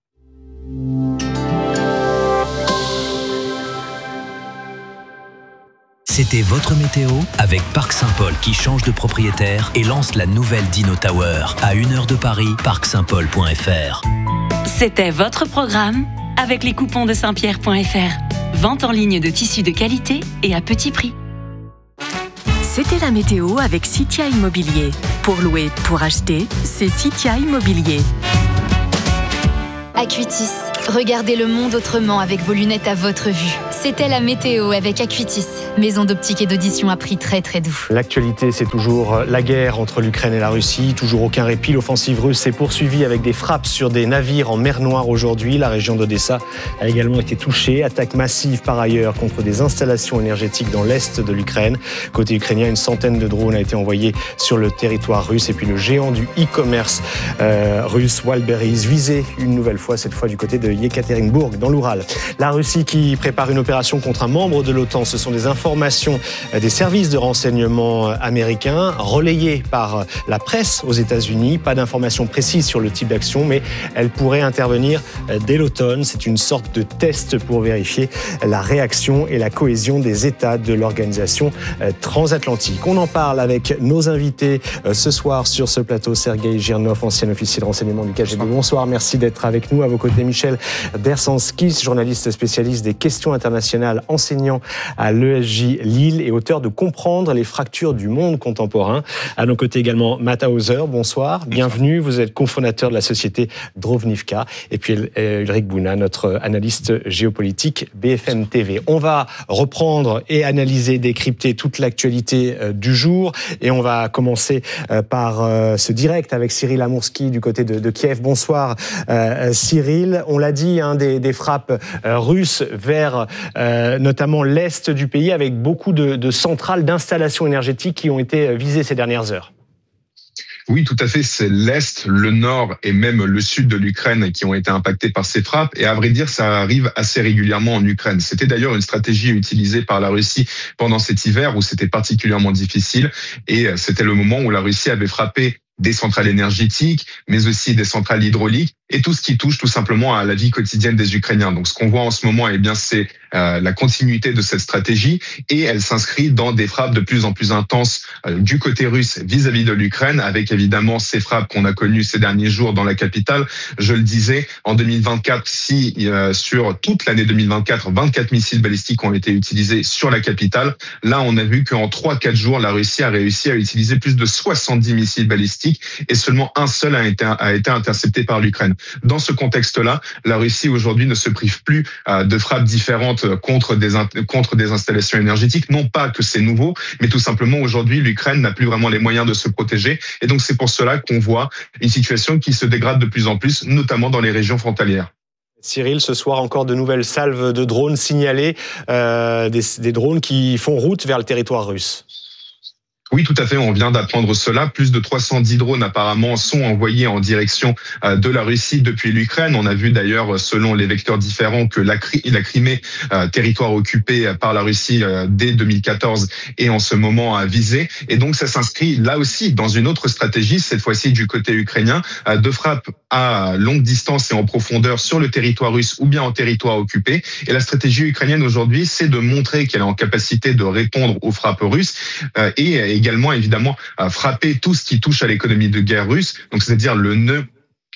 C'était votre météo avec Parc Saint-Paul qui change de propriétaire et lance la nouvelle Dino Tower à une heure de Paris, parc saint paul point f r. C'était votre programme avec les coupons de saint pierre point f r. Vente en ligne de tissus de qualité et à petit prix. C'était la météo avec Citia Immobilier. Pour louer, pour acheter, c'est Citia Immobilier. Acuitis, regardez le monde autrement avec vos lunettes à votre vue. C'était la météo avec Acuitis, maison d'optique et d'audition à prix très très doux. L'actualité, c'est toujours la guerre entre l'Ukraine et la Russie. Toujours aucun répit. L'offensive russe s'est poursuivie avec des frappes sur des navires en mer Noire aujourd'hui. La région d'Odessa a également été touchée. Attaque massive par ailleurs contre des installations énergétiques dans l'est de l'Ukraine. Côté ukrainien, une centaine de drones a été envoyés sur le territoire russe. Et puis le géant du e-commerce euh, russe, Wildberries, visé une nouvelle fois, cette fois du côté de Yekaterinbourg, dans l'Oural. La Russie qui prépare une opération contre un membre de l'OTAN. Ce sont des informations des services de renseignement américains relayées par la presse aux États-Unis. Pas d'informations précises sur le type d'action, mais elle pourrait intervenir dès l'automne. C'est une sorte de test pour vérifier la réaction et la cohésion des États de l'organisation transatlantique. On en parle avec nos invités ce soir sur ce plateau. Sergueï Girnov, ancien officier de renseignement du K G B. Bonsoir, merci d'être avec nous. À vos côtés, Michel Dersanskis, journaliste spécialiste des questions internationales, enseignant à l'E S J Lille et auteur de Comprendre les fractures du monde contemporain. À nos côtés également, Matt Hauser, bonsoir, bienvenue. Vous êtes cofondateur de la société Drovnivka. Et puis Ulrich Bouna, notre analyste géopolitique B F M T V. On va reprendre et analyser, décrypter toute l'actualité du jour. Et on va commencer par ce direct avec Cyril Amourski du côté de, de Kiev. Bonsoir Cyril. On l'a dit, hein, des, des frappes russes vers Euh, notamment l'est du pays, avec beaucoup de, de centrales, d'installations énergétiques qui ont été visées ces dernières heures. Oui, tout à fait. C'est l'Est, le Nord et même le Sud de l'Ukraine qui ont été impactés par ces frappes. Et à vrai dire, ça arrive assez régulièrement en Ukraine. C'était d'ailleurs une stratégie utilisée par la Russie pendant cet hiver où c'était particulièrement difficile. Et c'était le moment où la Russie avait frappé des centrales énergétiques, mais aussi des centrales hydrauliques et tout ce qui touche tout simplement à la vie quotidienne des Ukrainiens. Donc, ce qu'on voit en ce moment, eh bien, c'est euh, la continuité de cette stratégie et elle s'inscrit dans des frappes de plus en plus intenses euh, du côté russe vis-à-vis de l'Ukraine, avec évidemment ces frappes qu'on a connues ces derniers jours dans la capitale. Je le disais, en deux mille vingt-quatre, si euh, sur toute l'année deux mille vingt-quatre, vingt-quatre missiles balistiques ont été utilisés sur la capitale, là, on a vu qu'en trois à quatre jours, la Russie a réussi à utiliser plus de soixante-dix missiles balistiques et seulement un seul a été, a été intercepté par l'Ukraine. Dans ce contexte-là, la Russie aujourd'hui ne se prive plus euh, de frappes différentes contre des, contre des installations énergétiques. Non pas que c'est nouveau, mais tout simplement aujourd'hui, l'Ukraine n'a plus vraiment les moyens de se protéger. Et donc c'est pour cela qu'on voit une situation qui se dégrade de plus en plus, notamment dans les régions frontalières. Cyril, ce soir encore de nouvelles salves de drones signalées, euh, des, des drones qui font route vers le territoire russe. Oui, tout à fait. On vient d'apprendre cela. Plus de trois cent dix drones apparemment sont envoyés en direction de la Russie depuis l'Ukraine. On a vu d'ailleurs, selon les vecteurs différents, que la, la Crimée, euh, territoire occupé par la Russie euh, dès deux mille quatorze, est en ce moment à viser. Et donc, ça s'inscrit là aussi dans une autre stratégie, cette fois-ci du côté ukrainien, euh, de frappe à longue distance et en profondeur sur le territoire russe ou bien en territoire occupé. Et la stratégie ukrainienne aujourd'hui, c'est de montrer qu'elle est en capacité de répondre aux frappes russes euh, et également évidemment à frapper tout ce qui touche à l'économie de guerre russe, donc c'est-à-dire le nœud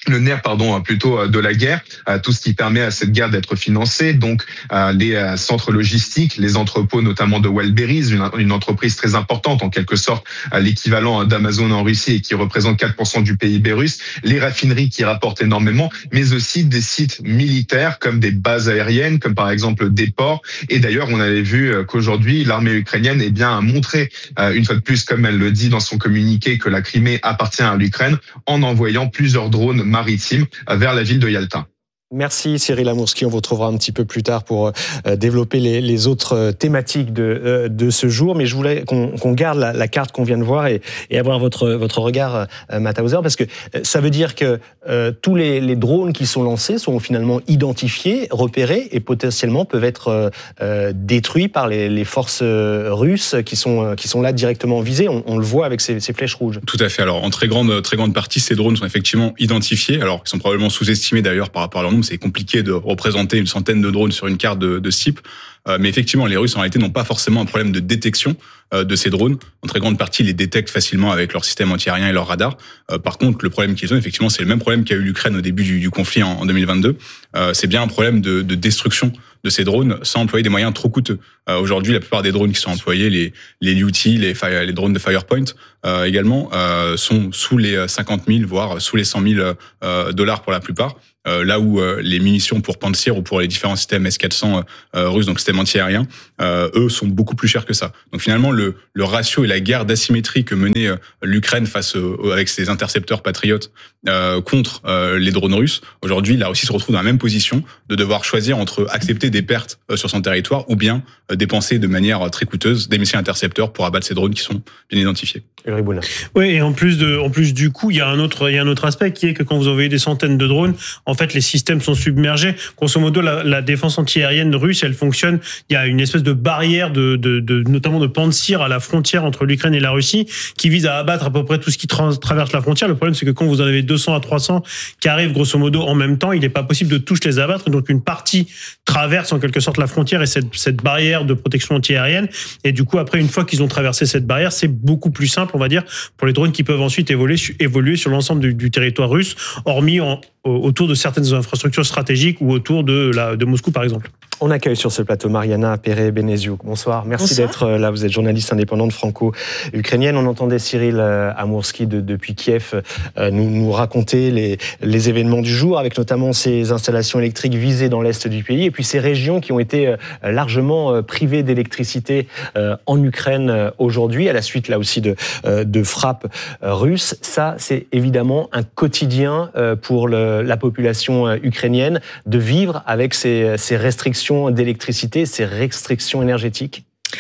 le nerf, pardon, plutôt de la guerre, tout ce qui permet à cette guerre d'être financée, donc les centres logistiques, les entrepôts notamment de Wildberries, une, une entreprise très importante, en quelque sorte l'équivalent d'Amazon en Russie et qui représente quatre pour cent du P I B russe, les raffineries qui rapportent énormément, mais aussi des sites militaires comme des bases aériennes, comme par exemple des ports. Et d'ailleurs, on avait vu qu'aujourd'hui, l'armée ukrainienne eh bien, a montré, une fois de plus, comme elle le dit dans son communiqué, que la Crimée appartient à l'Ukraine en envoyant plusieurs drones maritime vers la ville de Yalta. Merci Cyril Amourski, on vous retrouvera un petit peu plus tard pour euh, développer les, les autres thématiques de, euh, de ce jour, mais je voulais qu'on, qu'on garde la, la carte qu'on vient de voir et, et avoir votre, votre regard, euh, Matt Hauser, parce que ça veut dire que euh, tous les, les drones qui sont lancés sont finalement identifiés, repérés et potentiellement peuvent être euh, détruits par les, les forces russes qui sont, qui sont là directement visées. On, on le voit avec ces, ces flèches rouges. Tout à fait. Alors en très grande, très grande partie, ces drones sont effectivement identifiés, alors ils sont probablement sous-estimés d'ailleurs par rapport à leur nombre. C'est compliqué de représenter une centaine de drones sur une carte de, de ce type. Euh, mais effectivement, les Russes, en réalité, n'ont pas forcément un problème de détection euh, de ces drones. En très grande partie, ils les détectent facilement avec leur système antiaérien et leur radar. Euh, par contre, le problème qu'ils ont, effectivement, c'est le même problème qu'a eu l'Ukraine au début du, du conflit en, en deux mille vingt-deux. Euh, c'est bien un problème de, de destruction de ces drones sans employer des moyens trop coûteux. Euh, aujourd'hui, la plupart des drones qui sont employés, les, les L U T, les, les drones de Firepoint euh, également, euh, sont sous les cinquante mille, voire sous les cent mille euh, dollars pour la plupart. Euh, là où euh, les munitions pour Pantsir ou pour les différents systèmes S quatre cents euh, russes, donc systèmes antiaériens, euh, eux sont beaucoup plus chers que ça. Donc finalement, le, le ratio et la guerre d'asymétrie que menait euh, l'Ukraine face euh, avec ses intercepteurs patriotes euh, contre euh, les drones russes, aujourd'hui, la Russie se retrouve dans la même position de devoir choisir entre accepter des pertes euh, sur son territoire ou bien euh, dépenser de manière très coûteuse des missiles intercepteurs pour abattre ces drones qui sont bien identifiés. Oui, et en plus de, en plus du coup, il y a un autre, il y a un autre aspect qui est que quand vous envoyez des centaines de drones, en fait, les systèmes sont submergés. Grosso modo, la, la défense antiaérienne russe, elle fonctionne. Il y a une espèce de barrière de, de, de notamment de Pantsir à la frontière entre l'Ukraine et la Russie, qui vise à abattre à peu près tout ce qui tra- traverse la frontière. Le problème, c'est que quand vous en avez deux cents à trois cents qui arrivent grosso modo en même temps, il n'est pas possible de tous les abattre. Donc, une partie traverse en quelque sorte la frontière et cette, cette barrière de protection antiaérienne. Et du coup, après, une fois qu'ils ont traversé cette barrière, c'est beaucoup plus simple, on va dire, pour les drones qui peuvent ensuite évoluer, évoluer sur l'ensemble du, du territoire russe, hormis en, autour de certaines infrastructures stratégiques ou autour de, la, de Moscou, par exemple. On accueille sur ce plateau Mariana Perret-Beneziuk. Bonsoir, merci Bonsoir. d'être là. Vous êtes journaliste indépendante franco-ukrainienne. On entendait Cyril Amourski de, depuis Kiev nous, nous raconter les, les événements du jour, avec notamment ces installations électriques visées dans l'est du pays, et puis ces régions qui ont été largement privées d'électricité en Ukraine aujourd'hui, à la suite là aussi de, de frappes russes. Ça, c'est évidemment un quotidien pour le, la population ukrainienne de vivre avec ces, ces restrictions d'électricité, ces restrictions énergétiques?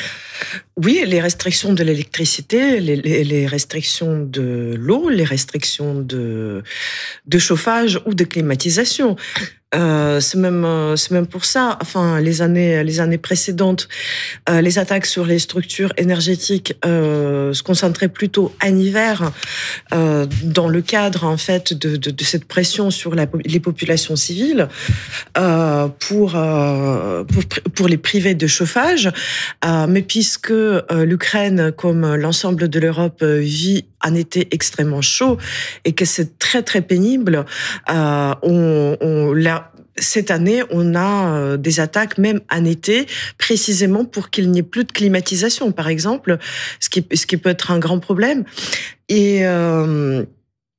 Oui, les restrictions de l'électricité, les, les, les restrictions de l'eau, les restrictions de, de chauffage ou de climatisation. Euh, c'est même, c'est même pour ça. Enfin, les années, les années précédentes, euh, les attaques sur les structures énergétiques euh, se concentraient plutôt en hiver, euh, dans le cadre en fait de, de, de cette pression sur la, les populations civiles euh, pour, euh, pour pour les priver de chauffage. Euh, mais puisque euh, l'Ukraine, comme l'ensemble de l'Europe, vit un été extrêmement chaud et que c'est très très pénible, euh, on, on l'a cette année, on a des attaques même en été, précisément pour qu'il n'y ait plus de climatisation, par exemple, ce qui, ce qui peut être un grand problème. Et, euh,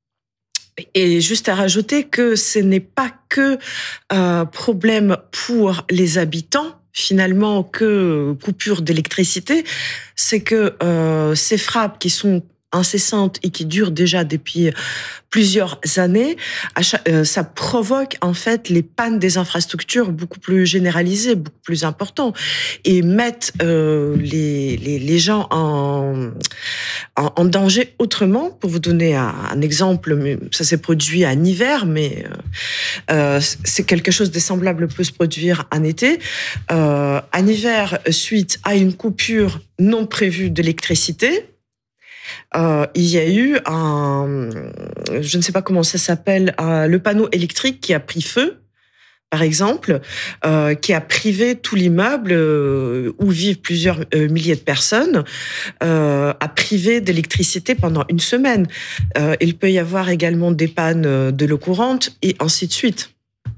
et juste à rajouter que ce n'est pas que euh, problème pour les habitants, finalement, que coupure d'électricité, c'est que euh, ces frappes qui sont incessantes et qui durent déjà depuis plusieurs années, ça provoque en fait les pannes des infrastructures beaucoup plus généralisées, beaucoup plus importantes, et mettent euh, les, les, les gens en, en, en danger autrement. Pour vous donner un, un exemple, ça s'est produit en hiver, mais euh, c'est quelque chose de semblable peut se produire en été. Euh, en hiver, suite à une coupure non prévue d'électricité, Euh, il y a eu un, je ne sais pas comment ça s'appelle, euh, le panneau électrique qui a pris feu par exemple, euh, qui a privé tout l'immeuble euh, où vivent plusieurs euh, milliers de personnes, euh, a privé d'électricité pendant une semaine. Euh, il peut y avoir également des pannes de l'eau courante et ainsi de suite.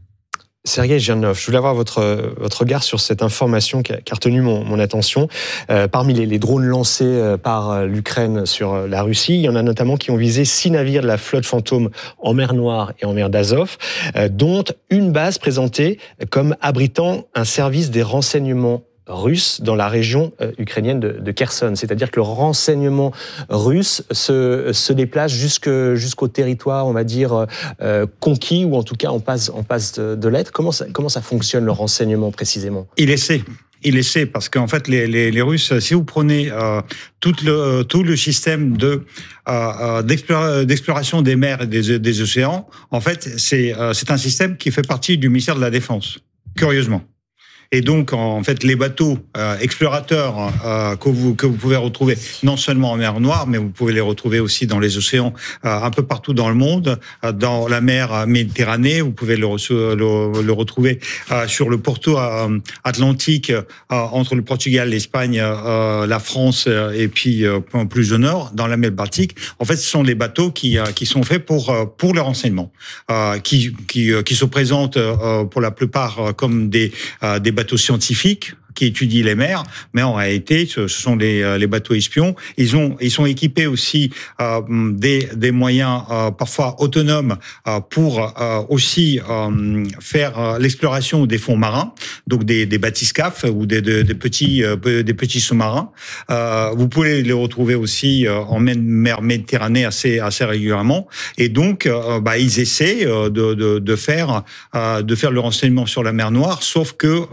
Sergueï Girnov, je voulais avoir votre, votre regard sur cette information qui a, qui a retenu mon, mon attention. Euh, parmi les, les drones lancés par l'Ukraine sur la Russie, il y en a notamment qui ont visé six navires de la flotte fantôme en mer Noire et en mer d'Azov, euh, dont une base présentée comme abritant un service des renseignements russe dans la région euh, ukrainienne de, de Kherson. C'est-à-dire que le renseignement russe se, se déplace jusque, jusqu'au territoire, on va dire, euh, conquis, ou en tout cas en passe, en passe de, de l'être. Comment ça, comment ça fonctionne, le renseignement, précisément ? Il essaie. Il essaie, parce qu'en fait, les, les, les Russes, si vous prenez euh, tout, le, tout le système de, euh, d'explora, d'exploration des mers et des, des océans, en fait, c'est, euh, c'est un système qui fait partie du ministère de la Défense, curieusement. Et donc, en fait, les bateaux euh, explorateurs euh, que vous que vous pouvez retrouver non seulement en mer Noire, mais vous pouvez les retrouver aussi dans les océans, euh, un peu partout dans le monde, euh, dans la mer Méditerranée. Vous pouvez le, le, le retrouver euh, sur le pourtour euh, atlantique euh, entre le Portugal, l'Espagne, euh, la France euh, et puis euh, plus au nord, dans la mer Baltique. En fait, ce sont les bateaux qui euh, qui sont faits pour euh, pour le renseignement, euh, qui qui qui se présentent euh, pour la plupart euh, comme des euh, des bateaux scientifiques qui étudient les mers, mais en réalité, ce sont les, les bateaux espions. Ils ont, ils sont équipés aussi euh, des, des moyens euh, parfois autonomes euh, pour euh, aussi euh, faire euh, l'exploration des fonds marins, donc des, des bathyscaphes ou des, des, des petits, euh, des petits sous-marins. Euh, vous pouvez les retrouver aussi euh, en mer Méditerranée assez, assez régulièrement. Et donc, euh, bah, ils essaient de, de, de faire, euh, de faire le renseignement sur la mer Noire, sauf que